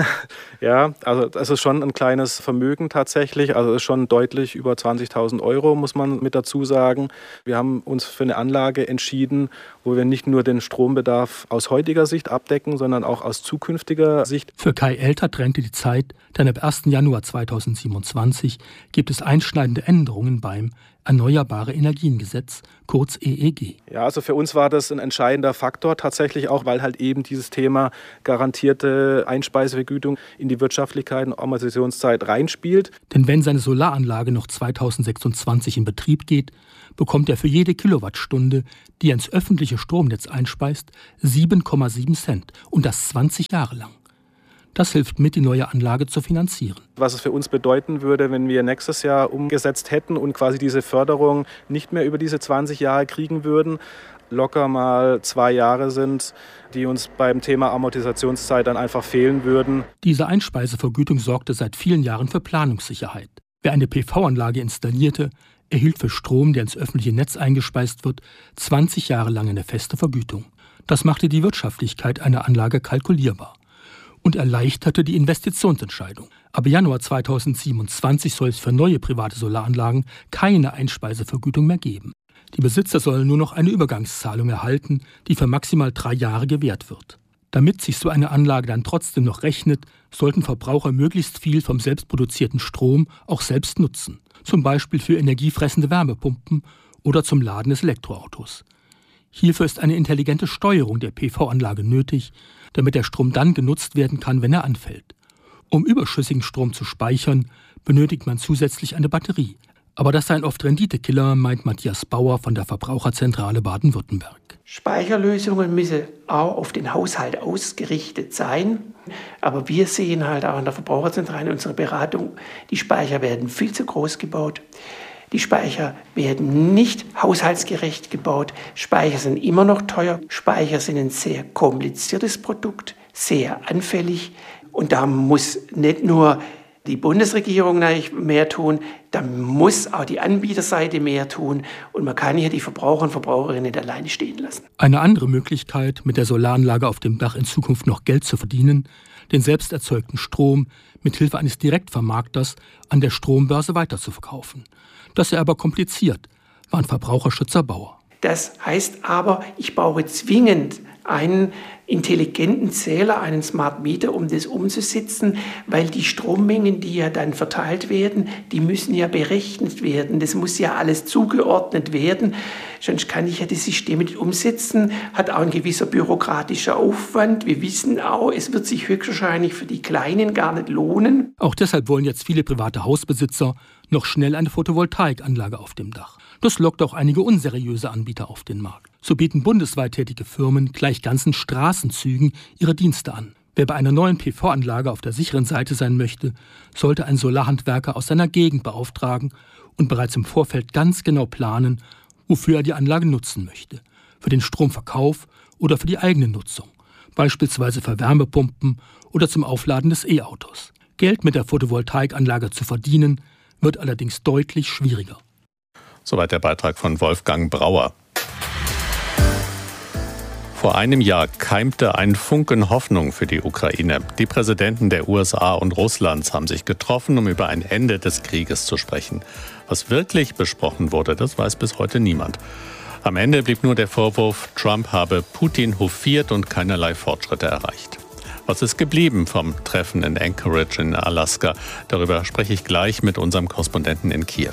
Ja, also das ist schon ein kleines Vermögen tatsächlich. Also es ist schon deutlich über zwanzigtausend Euro, muss man mit dazu sagen. Wir haben uns für eine Anlage entschieden, wo wir nicht nur den Strombedarf aus heutiger Sicht abdecken, sondern auch aus zukünftiger Sicht. Für Kai Elter drängte die Zeit, denn ab ersten Januar zweitausendsiebenundzwanzig gibt es einschneidende Änderungen beim Erneuerbare Energiengesetz, kurz E E G. Ja, also für uns war das ein entscheidender Faktor tatsächlich auch, weil halt eben dieses Thema garantierte Einspeisevergütung in die Wirtschaftlichkeit und Amortisationszeit reinspielt. Denn wenn seine Solaranlage noch zweitausendsechsundzwanzig in Betrieb geht, bekommt er für jede Kilowattstunde, die er ins öffentliche Stromnetz einspeist, sieben Komma sieben Cent und das zwanzig Jahre lang. Das hilft mit, die neue Anlage zu finanzieren. Was es für uns bedeuten würde, wenn wir nächstes Jahr umgesetzt hätten und quasi diese Förderung nicht mehr über diese zwanzig Jahre kriegen würden, locker mal zwei Jahre sind, die uns beim Thema Amortisationszeit dann einfach fehlen würden. Diese Einspeisevergütung sorgte seit vielen Jahren für Planungssicherheit. Wer eine P V-Anlage installierte, erhielt für Strom, der ins öffentliche Netz eingespeist wird, zwanzig Jahre lang eine feste Vergütung. Das machte die Wirtschaftlichkeit einer Anlage kalkulierbar und erleichterte die Investitionsentscheidung. Ab Januar zweitausendsiebenundzwanzig soll es für neue private Solaranlagen keine Einspeisevergütung mehr geben. Die Besitzer sollen nur noch eine Übergangszahlung erhalten, die für maximal drei Jahre gewährt wird. Damit sich so eine Anlage dann trotzdem noch rechnet, sollten Verbraucher möglichst viel vom selbstproduzierten Strom auch selbst nutzen. Zum Beispiel für energiefressende Wärmepumpen oder zum Laden des Elektroautos. Hierfür ist eine intelligente Steuerung der P V-Anlage nötig, damit der Strom dann genutzt werden kann, wenn er anfällt. Um überschüssigen Strom zu speichern, benötigt man zusätzlich eine Batterie. Aber das seien oft Renditekiller, meint Matthias Bauer von der Verbraucherzentrale Baden-Württemberg. Speicherlösungen müssen auch auf den Haushalt ausgerichtet sein. Aber wir sehen halt auch in der Verbraucherzentrale in unserer Beratung, die Speicher werden viel zu groß gebaut. Die Speicher werden nicht haushaltsgerecht gebaut. Speicher sind immer noch teuer. Speicher sind ein sehr kompliziertes Produkt, sehr anfällig. Und da muss nicht nur die Bundesregierung mehr tun, da muss auch die Anbieterseite mehr tun. Und man kann hier die Verbraucher und Verbraucherinnen nicht alleine stehen lassen. Eine andere Möglichkeit, mit der Solaranlage auf dem Dach in Zukunft noch Geld zu verdienen, den selbst erzeugten Strom mit Hilfe eines Direktvermarkters an der Strombörse weiterzuverkaufen. Das ist aber kompliziert, war ein Verbraucherschützer Bauer. Das heißt aber, ich brauche zwingend einen intelligenten Zähler, einen Smart Meter, um das umzusetzen, weil die Strommengen, die ja dann verteilt werden, die müssen ja berechnet werden. Das muss ja alles zugeordnet werden. Sonst kann ich ja das System nicht umsetzen, hat auch ein gewisser bürokratischer Aufwand. Wir wissen auch, es wird sich höchstwahrscheinlich für die Kleinen gar nicht lohnen. Auch deshalb wollen jetzt viele private Hausbesitzer noch schnell eine Photovoltaikanlage auf dem Dach. Das lockt auch einige unseriöse Anbieter auf den Markt. So bieten bundesweit tätige Firmen gleich ganzen Straßenzügen ihre Dienste an. Wer bei einer neuen P V-Anlage auf der sicheren Seite sein möchte, sollte einen Solarhandwerker aus seiner Gegend beauftragen und bereits im Vorfeld ganz genau planen, wofür er die Anlage nutzen möchte. Für den Stromverkauf oder für die eigene Nutzung. Beispielsweise für Wärmepumpen oder zum Aufladen des E-Autos. Geld mit der Photovoltaikanlage zu verdienen, wird allerdings deutlich schwieriger. Soweit der Beitrag von Wolfgang Brauer. Vor einem Jahr keimte ein Funken Hoffnung für die Ukraine. Die Präsidenten der U S A und Russlands haben sich getroffen, um über ein Ende des Krieges zu sprechen. Was wirklich besprochen wurde, das weiß bis heute niemand. Am Ende blieb nur der Vorwurf, Trump habe Putin hofiert und keinerlei Fortschritte erreicht. Was ist geblieben vom Treffen in Anchorage in Alaska? Darüber spreche ich gleich mit unserem Korrespondenten in Kiew.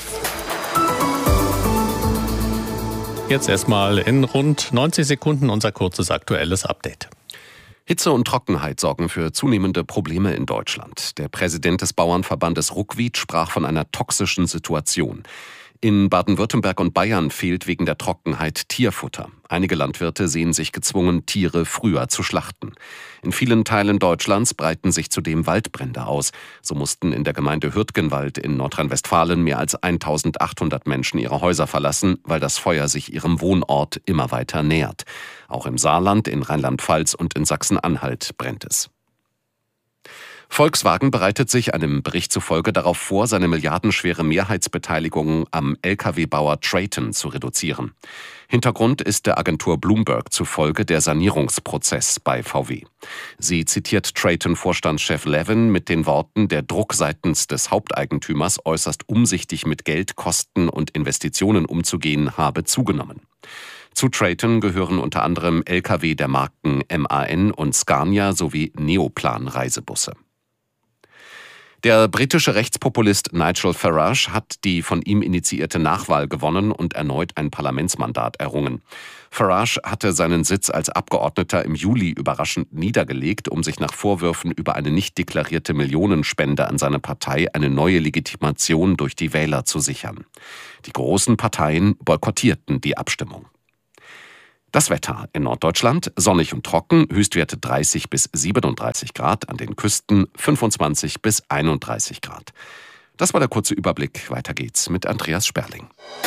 Jetzt erstmal in rund neunzig Sekunden unser kurzes aktuelles Update. Hitze und Trockenheit sorgen für zunehmende Probleme in Deutschland. Der Präsident des Bauernverbandes Ruckwied sprach von einer toxischen Situation. In Baden-Württemberg und Bayern fehlt wegen der Trockenheit Tierfutter. Einige Landwirte sehen sich gezwungen, Tiere früher zu schlachten. In vielen Teilen Deutschlands breiten sich zudem Waldbrände aus. So mussten in der Gemeinde Hürtgenwald in Nordrhein-Westfalen mehr als eintausendachthundert Menschen ihre Häuser verlassen, weil das Feuer sich ihrem Wohnort immer weiter nähert. Auch im Saarland, in Rheinland-Pfalz und in Sachsen-Anhalt brennt es. Volkswagen bereitet sich einem Bericht zufolge darauf vor, seine milliardenschwere Mehrheitsbeteiligung am L K W-Bauer Traton zu reduzieren. Hintergrund ist der Agentur Bloomberg zufolge der Sanierungsprozess bei V W. Sie zitiert Traton-Vorstandschef Levin mit den Worten, der Druck seitens des Haupteigentümers, äußerst umsichtig mit Geld, Kosten und Investitionen umzugehen, habe zugenommen. Zu Traton gehören unter anderem L K W der Marken M A N und Scania sowie Neoplan-Reisebusse. Der britische Rechtspopulist Nigel Farage hat die von ihm initiierte Nachwahl gewonnen und erneut ein Parlamentsmandat errungen. Farage hatte seinen Sitz als Abgeordneter im Juli überraschend niedergelegt, um sich nach Vorwürfen über eine nicht deklarierte Millionenspende an seine Partei eine neue Legitimation durch die Wähler zu sichern. Die großen Parteien boykottierten die Abstimmung. Das Wetter in Norddeutschland: sonnig und trocken, Höchstwerte dreißig bis siebenunddreißig Grad, an den Küsten fünfundzwanzig bis einunddreißig Grad. Das war der kurze Überblick. Weiter geht's mit Andreas Sperling.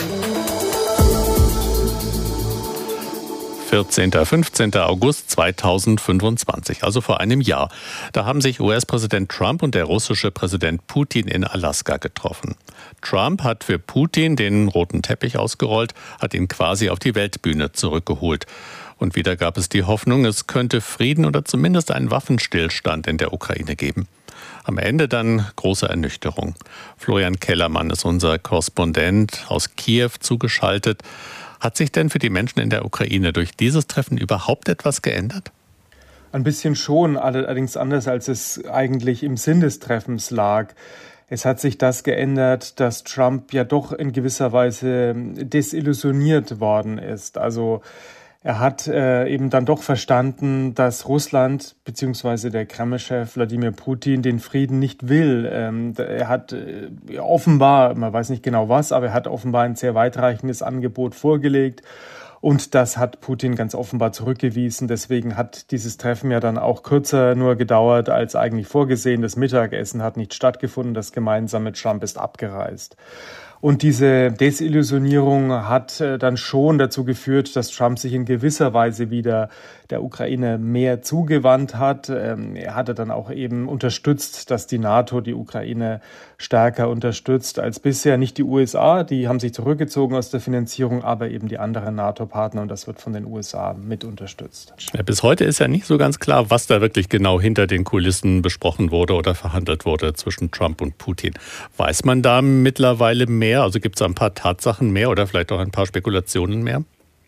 vierzehnten fünfzehnten August zweitausendfünfundzwanzig, also vor einem Jahr. Da haben sich U S-Präsident Trump und der russische Präsident Putin in Alaska getroffen. Trump hat für Putin den roten Teppich ausgerollt, hat ihn quasi auf die Weltbühne zurückgeholt. Und wieder gab es die Hoffnung, es könnte Frieden oder zumindest einen Waffenstillstand in der Ukraine geben. Am Ende dann große Ernüchterung. Florian Kellermann ist unser Korrespondent aus Kiew zugeschaltet. Hat sich denn für die Menschen in der Ukraine durch dieses Treffen überhaupt etwas geändert? Ein bisschen schon, allerdings anders, als es eigentlich im Sinn des Treffens lag. Es hat sich das geändert, dass Trump ja doch in gewisser Weise desillusioniert worden ist. Also er hat äh, eben dann doch verstanden, dass Russland bzw. der Kreml-Chef Wladimir Putin den Frieden nicht will. Ähm, er hat äh, offenbar, man weiß nicht genau was, aber er hat offenbar ein sehr weitreichendes Angebot vorgelegt. Und das hat Putin ganz offenbar zurückgewiesen. Deswegen hat dieses Treffen ja dann auch kürzer nur gedauert als eigentlich vorgesehen. Das Mittagessen hat nicht stattgefunden. Das gemeinsame Trump ist abgereist. Und diese Desillusionierung hat dann schon dazu geführt, dass Trump sich in gewisser Weise wieder der Ukraine mehr zugewandt hat. Er hatte dann auch eben unterstützt, dass die NATO die Ukraine stärker unterstützt als bisher. Nicht die U S A, die haben sich zurückgezogen aus der Finanzierung, aber eben die anderen NATO-Partner, und das wird von den U S A mit unterstützt. Ja, bis heute ist ja nicht so ganz klar, was da wirklich genau hinter den Kulissen besprochen wurde oder verhandelt wurde zwischen Trump und Putin. Weiß man da mittlerweile mehr? Also gibt es ein paar Tatsachen mehr oder vielleicht auch ein paar Spekulationen mehr?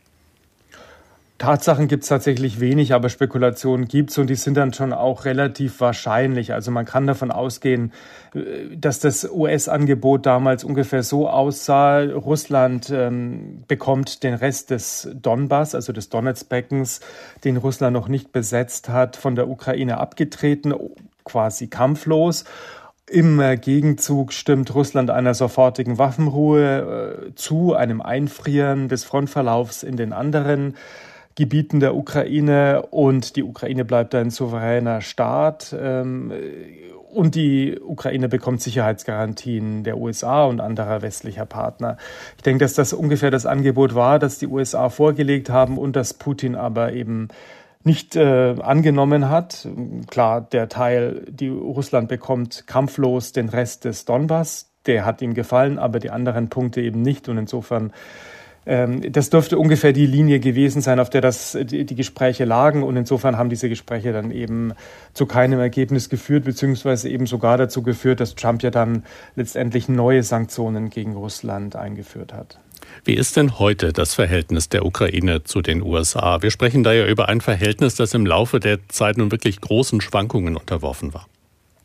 Tatsachen gibt es tatsächlich wenig, aber Spekulationen gibt es und die sind dann schon auch relativ wahrscheinlich. Also man kann davon ausgehen, dass das U S-Angebot damals ungefähr so aussah: Russland ähm, bekommt den Rest des Donbass, also des Donetsk-Beckens, den Russland noch nicht besetzt hat, von der Ukraine abgetreten, quasi kampflos. Im Gegenzug stimmt Russland einer sofortigen Waffenruhe äh, zu, einem Einfrieren des Frontverlaufs in den anderen Gebieten der Ukraine, und die Ukraine bleibt ein souveräner Staat, ähm, und die Ukraine bekommt Sicherheitsgarantien der U S A und anderer westlicher Partner. Ich denke, dass das ungefähr das Angebot war, das die U S A vorgelegt haben und das Putin aber eben nicht äh, angenommen hat. Klar, der Teil, die Russland bekommt kampflos den Rest des Donbass, der hat ihm gefallen, aber die anderen Punkte eben nicht, und insofern das dürfte ungefähr die Linie gewesen sein, auf der das, die, die Gespräche lagen. Und insofern haben diese Gespräche dann eben zu keinem Ergebnis geführt, beziehungsweise eben sogar dazu geführt, dass Trump ja dann letztendlich neue Sanktionen gegen Russland eingeführt hat. Wie ist denn heute das Verhältnis der Ukraine zu den U S A? Wir sprechen da ja über ein Verhältnis, das im Laufe der Zeit nun wirklich großen Schwankungen unterworfen war.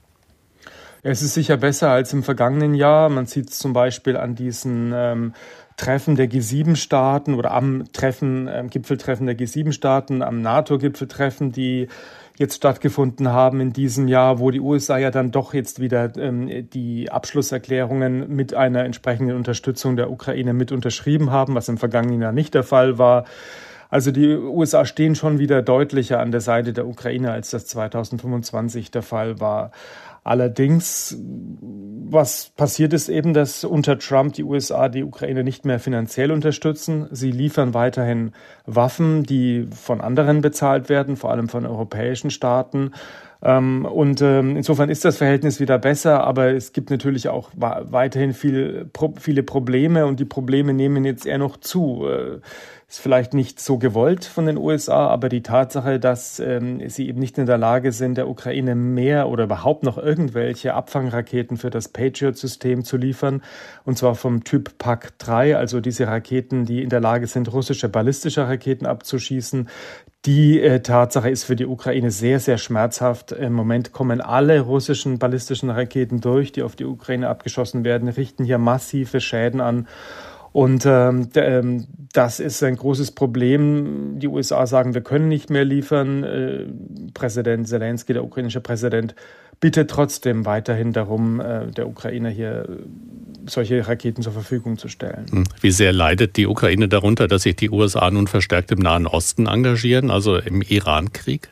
Es ist sicher besser als im vergangenen Jahr. Man sieht es zum Beispiel an diesen ähm, Treffen der G sieben Staaten oder am Treffen, äh, Gipfeltreffen der G sieben Staaten, am NATO-Gipfeltreffen, die jetzt stattgefunden haben in diesem Jahr, wo die U S A ja dann doch jetzt wieder ähm, die Abschlusserklärungen mit einer entsprechenden Unterstützung der Ukraine mit unterschrieben haben, was im vergangenen Jahr nicht der Fall war. Also die U S A stehen schon wieder deutlicher an der Seite der Ukraine, als das zweitausendfünfundzwanzig der Fall war. Allerdings, was passiert ist eben, dass unter Trump die U S A die Ukraine nicht mehr finanziell unterstützen. Sie liefern weiterhin Waffen, die von anderen bezahlt werden, vor allem von europäischen Staaten. Und insofern ist das Verhältnis wieder besser, aber es gibt natürlich auch weiterhin viel, viele Probleme und die Probleme nehmen jetzt eher noch zu. Ist vielleicht nicht so gewollt von den U S A, aber die Tatsache, dass ähm, sie eben nicht in der Lage sind, der Ukraine mehr oder überhaupt noch irgendwelche Abfangraketen für das Patriot-System zu liefern, und zwar vom Typ P A C drei, also diese Raketen, die in der Lage sind, russische ballistische Raketen abzuschießen. Die äh, Tatsache ist für die Ukraine sehr, sehr schmerzhaft. Im Moment kommen alle russischen ballistischen Raketen durch, die auf die Ukraine abgeschossen werden, richten hier massive Schäden an. Und ähm, d- das ist ein großes Problem. Die U S A sagen, wir können nicht mehr liefern. Äh, Präsident Zelensky, der ukrainische Präsident, bittet trotzdem weiterhin darum, äh, der Ukraine hier solche Raketen zur Verfügung zu stellen. Wie sehr leidet die Ukraine darunter, dass sich die U S A nun verstärkt im Nahen Osten engagieren, also im Iran-Krieg?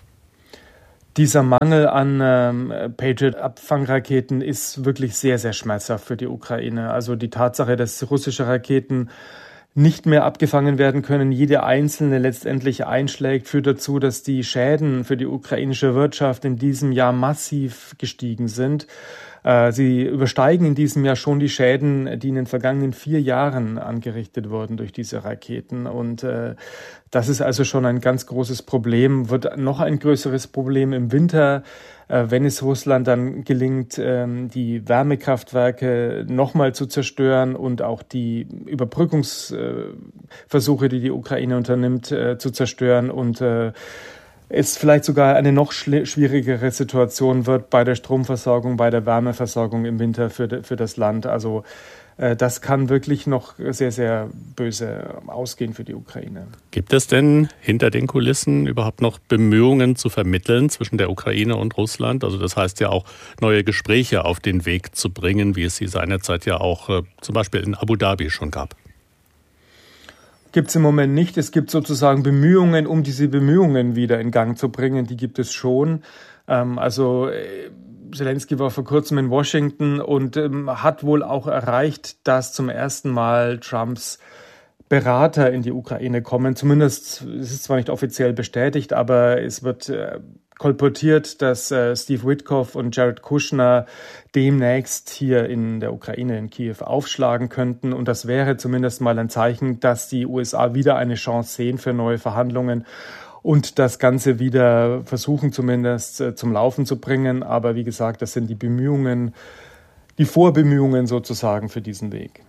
Dieser Mangel an ähm, Patriot-Abfangraketen ist wirklich sehr, sehr schmerzhaft für die Ukraine. Also die Tatsache, dass russische Raketen nicht mehr abgefangen werden können, jede einzelne letztendlich einschlägt, führt dazu, dass die Schäden für die ukrainische Wirtschaft in diesem Jahr massiv gestiegen sind. Sie übersteigen in diesem Jahr schon die Schäden, die in den vergangenen vier Jahren angerichtet wurden durch diese Raketen. Und äh, das ist also schon ein ganz großes Problem, wird noch ein größeres Problem im Winter, äh, wenn es Russland dann gelingt, äh, die Wärmekraftwerke nochmal zu zerstören und auch die Überbrückungsversuche, äh, die die Ukraine unternimmt, äh, zu zerstören und äh, es vielleicht sogar eine noch schwierigere Situation wird bei der Stromversorgung, bei der Wärmeversorgung im Winter für, für das Land. Also äh, das kann wirklich noch sehr, sehr böse ausgehen für die Ukraine. Gibt es denn hinter den Kulissen überhaupt noch Bemühungen zu vermitteln zwischen der Ukraine und Russland? Also das heißt ja auch, neue Gespräche auf den Weg zu bringen, wie es sie seinerzeit ja auch äh, zum Beispiel in Abu Dhabi schon gab. Gibt es im Moment nicht. Es gibt sozusagen Bemühungen, um diese Bemühungen wieder in Gang zu bringen. Die gibt es schon. Ähm, also äh, Zelensky war vor kurzem in Washington und ähm, hat wohl auch erreicht, dass zum ersten Mal Trumps Berater in die Ukraine kommen. Zumindest, es ist zwar nicht offiziell bestätigt, aber es wird äh, kolportiert, dass äh, Steve Witkoff und Jared Kushner demnächst hier in der Ukraine, in Kiew, aufschlagen könnten. Und das wäre zumindest mal ein Zeichen, dass die U S A wieder eine Chance sehen für neue Verhandlungen und das Ganze wieder versuchen zumindest äh, zum Laufen zu bringen. Aber wie gesagt, das sind die Bemühungen, die Vorbemühungen sozusagen für diesen Weg.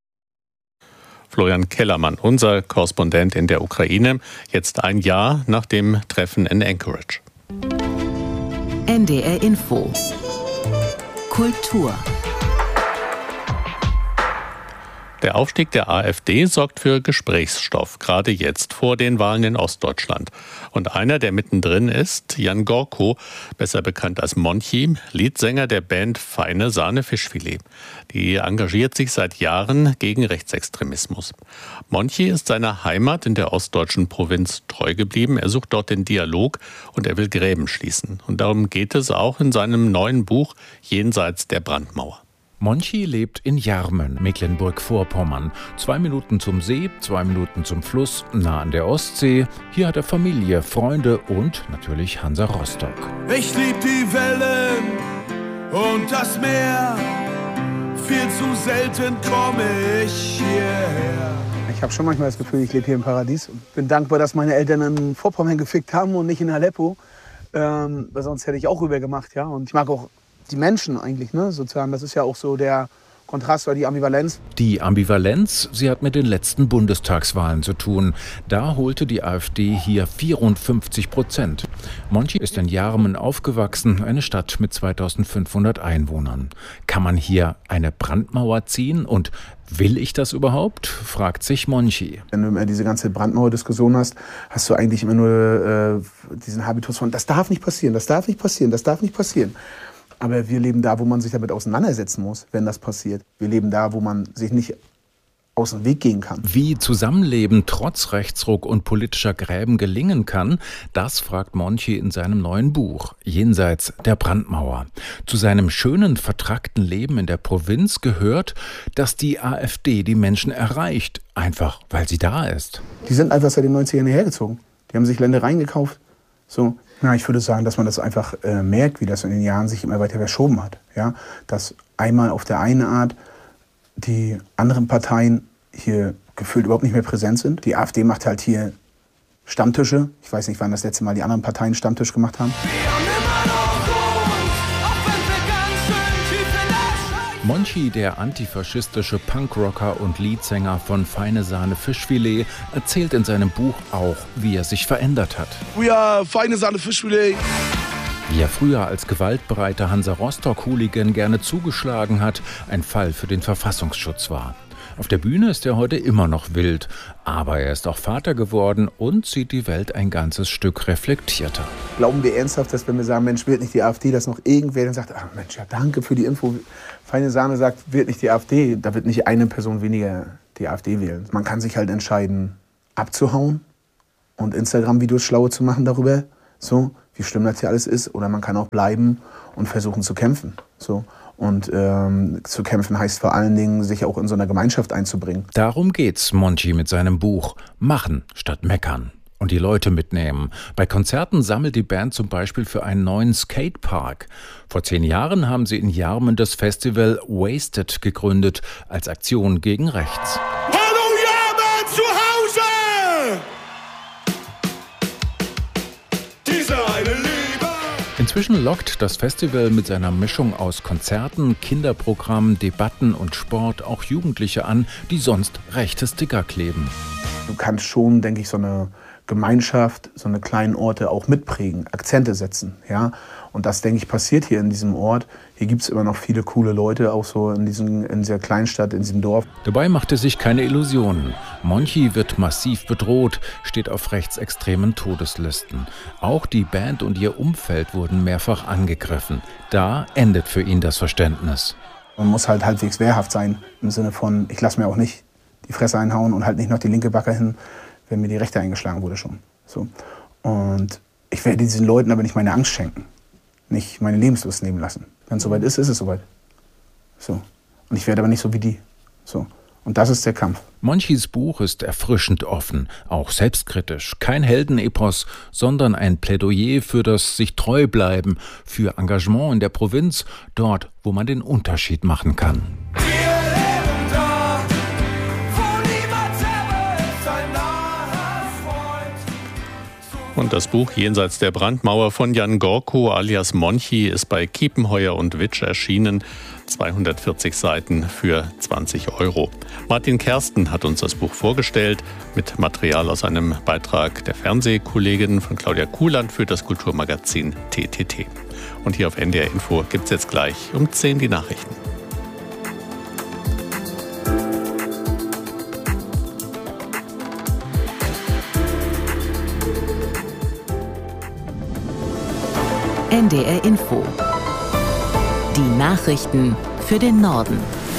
Florian Kellermann, unser Korrespondent in der Ukraine, jetzt ein Jahr nach dem Treffen in Anchorage. N D R Info Kultur. Der Aufstieg der AfD sorgt für Gesprächsstoff, gerade jetzt vor den Wahlen in Ostdeutschland. Und einer, der mittendrin ist, Jan Gorko, besser bekannt als Monchi, Leadsänger der Band Feine Sahne Fischfilet. Die engagiert sich seit Jahren gegen Rechtsextremismus. Monchi ist seiner Heimat in der ostdeutschen Provinz treu geblieben. Er sucht dort den Dialog und er will Gräben schließen. Und darum geht es auch in seinem neuen Buch Jenseits der Brandmauer. Monchi lebt in Jarmen, Mecklenburg-Vorpommern. Zwei Minuten zum See, zwei Minuten zum Fluss, nah an der Ostsee. Hier hat er Familie, Freunde und natürlich Hansa Rostock. Ich lieb die Wellen und das Meer. Viel zu selten komme ich hierher. Ich habe schon manchmal das Gefühl, ich lebe hier im Paradies. Bin dankbar, dass meine Eltern in Vorpommern gefickt haben und nicht in Aleppo. Ähm, weil sonst hätte ich auch rüber gemacht, ja. Und ich mag auch die Menschen eigentlich, ne, sozusagen. Das ist ja auch so der Kontrast oder die Ambivalenz. Die Ambivalenz, sie hat mit den letzten Bundestagswahlen zu tun. Da holte die AfD hier vierundfünfzig Prozent. Monchi ist in Jarmen aufgewachsen, eine Stadt mit zweitausendfünfhundert Einwohnern. Kann man hier eine Brandmauer ziehen und will ich das überhaupt? Fragt sich Monchi. Wenn du immer diese ganze Brandmauer-Diskussion hast, hast du eigentlich immer nur äh, diesen Habitus von, das darf nicht passieren, das darf nicht passieren, das darf nicht passieren. Aber wir leben da, wo man sich damit auseinandersetzen muss, wenn das passiert. Wir leben da, wo man sich nicht aus dem Weg gehen kann. Wie Zusammenleben trotz Rechtsruck und politischer Gräben gelingen kann, das fragt Monchi in seinem neuen Buch Jenseits der Brandmauer. Zu seinem schönen, vertrackten Leben in der Provinz gehört, dass die AfD die Menschen erreicht, einfach weil sie da ist. Die sind einfach seit den neunzigern hierher gezogen. Die haben sich Ländereien gekauft. So. Ja, ich würde sagen, dass man das einfach äh, merkt, wie das in den Jahren sich immer weiter verschoben hat. Ja? Dass einmal auf der einen Art die anderen Parteien hier gefühlt überhaupt nicht mehr präsent sind. Die AfD macht halt hier Stammtische. Ich weiß nicht, wann das letzte Mal die anderen Parteien Stammtisch gemacht haben. Monchi, der antifaschistische Punkrocker und Leadsänger von Feine Sahne Fischfilet, erzählt in seinem Buch auch, wie er sich verändert hat. We are Feine Sahne Fischfilet. Wie er früher als gewaltbereiter Hansa Rostock-Hooligan gerne zugeschlagen hat, ein Fall für den Verfassungsschutz war. Auf der Bühne ist er heute immer noch wild, aber er ist auch Vater geworden und sieht die Welt ein ganzes Stück reflektierter. Glauben wir ernsthaft, dass wenn wir sagen, Mensch, wählt nicht die AfD, dass noch irgendwer dann sagt, ach Mensch, ja, danke für die Info. Feine Sahne sagt, wählt nicht die AfD, da wird nicht eine Person weniger die AfD wählen. Man kann sich halt entscheiden, abzuhauen und Instagram-Videos schlaue zu machen darüber, so wie schlimm das hier alles ist, oder man kann auch bleiben und versuchen zu kämpfen, so. Und ähm, zu kämpfen heißt vor allen Dingen, sich auch in so einer Gemeinschaft einzubringen. Darum geht's Monchi mit seinem Buch Machen statt Meckern und die Leute mitnehmen. Bei Konzerten sammelt die Band zum Beispiel für einen neuen Skatepark. Vor zehn Jahren haben sie in Jarmen das Festival Wasted gegründet, als Aktion gegen rechts. Hallo Jarmen zu Hause! Diese eine Liebe! Inzwischen lockt das Festival mit seiner Mischung aus Konzerten, Kinderprogramm, Debatten und Sport auch Jugendliche an, die sonst rechte Sticker kleben. Du kannst schon, denke ich, so eine Gemeinschaft, so eine kleinen Orte auch mitprägen, Akzente setzen. Ja? Und das, denke ich, passiert hier in diesem Ort. Hier gibt es immer noch viele coole Leute, auch so in, diesem, in dieser Kleinstadt, in diesem Dorf. Dabei macht er sich keine Illusionen. Monchi wird massiv bedroht, steht auf rechtsextremen Todeslisten. Auch die Band und ihr Umfeld wurden mehrfach angegriffen. Da endet für ihn das Verständnis. Man muss halt halbwegs wehrhaft sein, im Sinne von, ich lasse mir auch nicht die Fresse einhauen und halt nicht noch die linke Backe hin, wenn mir die rechte eingeschlagen wurde schon. So. Und ich werde diesen Leuten aber nicht meine Angst schenken, nicht meine Lebenslust nehmen lassen. Wenn es soweit ist, ist es soweit. So. Und ich werde aber nicht so wie die. So. Und das ist der Kampf. Monchis Buch ist erfrischend offen, auch selbstkritisch. Kein Heldenepos, sondern ein Plädoyer für das sich treu bleiben, für Engagement in der Provinz, dort, wo man den Unterschied machen kann. Und das Buch Jenseits der Brandmauer von Jan Gorko alias Monchi ist bei Kiepenheuer und Witsch erschienen. zweihundertvierzig Seiten für zwanzig Euro. Martin Kersten hat uns das Buch vorgestellt mit Material aus einem Beitrag der Fernsehkollegin von Claudia Kuhland für das Kulturmagazin T T T. Und hier auf N D R Info gibt es jetzt gleich um zehn die Nachrichten. N D R Info. Die Nachrichten für den Norden.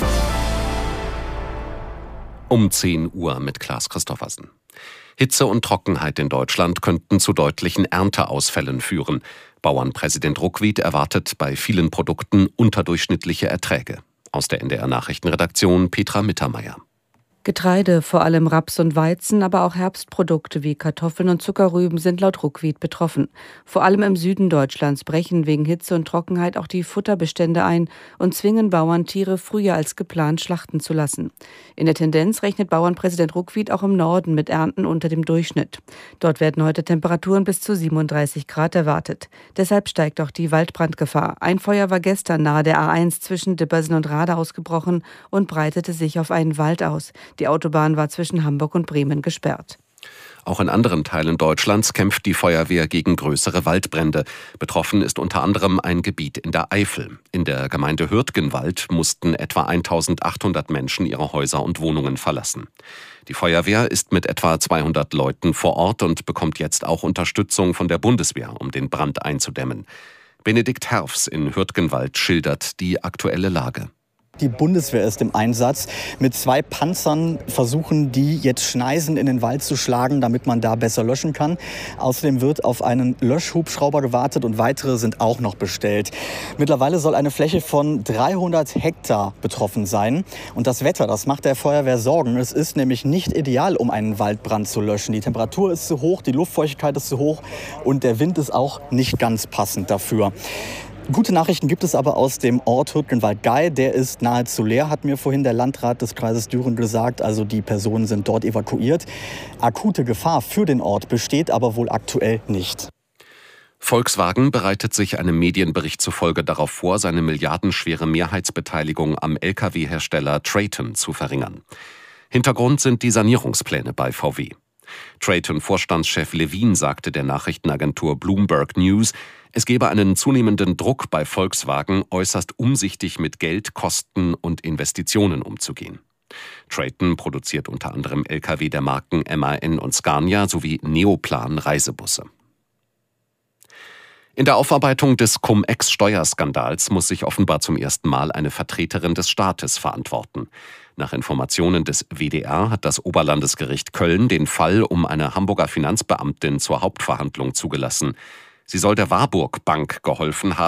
Um zehn Uhr mit Klaas Christoffersen. Hitze und Trockenheit in Deutschland könnten zu deutlichen Ernteausfällen führen. Bauernpräsident Ruckwied erwartet bei vielen Produkten unterdurchschnittliche Erträge. Aus der N D R Nachrichtenredaktion Petra Mittermeier. Getreide, vor allem Raps und Weizen, aber auch Herbstprodukte wie Kartoffeln und Zuckerrüben sind laut Ruckwied betroffen. Vor allem im Süden Deutschlands brechen wegen Hitze und Trockenheit auch die Futterbestände ein und zwingen Bauern, Tiere früher als geplant schlachten zu lassen. In der Tendenz rechnet Bauernpräsident Ruckwied auch im Norden mit Ernten unter dem Durchschnitt. Dort werden heute Temperaturen bis zu siebenunddreißig Grad erwartet. Deshalb steigt auch die Waldbrandgefahr. Ein Feuer war gestern nahe der A eins zwischen Dippersen und Rade ausgebrochen und breitete sich auf einen Wald aus. Die Autobahn war zwischen Hamburg und Bremen gesperrt. Auch in anderen Teilen Deutschlands kämpft die Feuerwehr gegen größere Waldbrände. Betroffen ist unter anderem ein Gebiet in der Eifel. In der Gemeinde Hürtgenwald mussten etwa eintausendachthundert Menschen ihre Häuser und Wohnungen verlassen. Die Feuerwehr ist mit etwa zweihundert Leuten vor Ort und bekommt jetzt auch Unterstützung von der Bundeswehr, um den Brand einzudämmen. Benedikt Herfs in Hürtgenwald schildert die aktuelle Lage. Die Bundeswehr ist im Einsatz. Mit zwei Panzern versuchen die jetzt Schneisen in den Wald zu schlagen, damit man da besser löschen kann. Außerdem wird auf einen Löschhubschrauber gewartet und weitere sind auch noch bestellt. Mittlerweile soll eine Fläche von dreihundert Hektar betroffen sein. Und das Wetter, das macht der Feuerwehr Sorgen. Es ist nämlich nicht ideal, um einen Waldbrand zu löschen. Die Temperatur ist zu hoch, die Luftfeuchtigkeit ist zu hoch und der Wind ist auch nicht ganz passend dafür. Gute Nachrichten gibt es aber aus dem Ort Hürtgenwald-Gei. Der ist nahezu leer, hat mir vorhin der Landrat des Kreises Düren gesagt. Also die Personen sind dort evakuiert. Akute Gefahr für den Ort besteht aber wohl aktuell nicht. Volkswagen bereitet sich einem Medienbericht zufolge darauf vor, seine milliardenschwere Mehrheitsbeteiligung am L K W-Hersteller Traton zu verringern. Hintergrund sind die Sanierungspläne bei V W. Traton-Vorstandschef Levin sagte der Nachrichtenagentur Bloomberg News, es gebe einen zunehmenden Druck bei Volkswagen, äußerst umsichtig mit Geld, Kosten und Investitionen umzugehen. Traton produziert unter anderem L K W der Marken M A N und Scania sowie Neoplan Reisebusse. In der Aufarbeitung des Cum-Ex-Steuerskandals muss sich offenbar zum ersten Mal eine Vertreterin des Staates verantworten. Nach Informationen des W D R hat das Oberlandesgericht Köln den Fall um eine Hamburger Finanzbeamtin zur Hauptverhandlung zugelassen. Sie soll der Warburg Bank geholfen haben,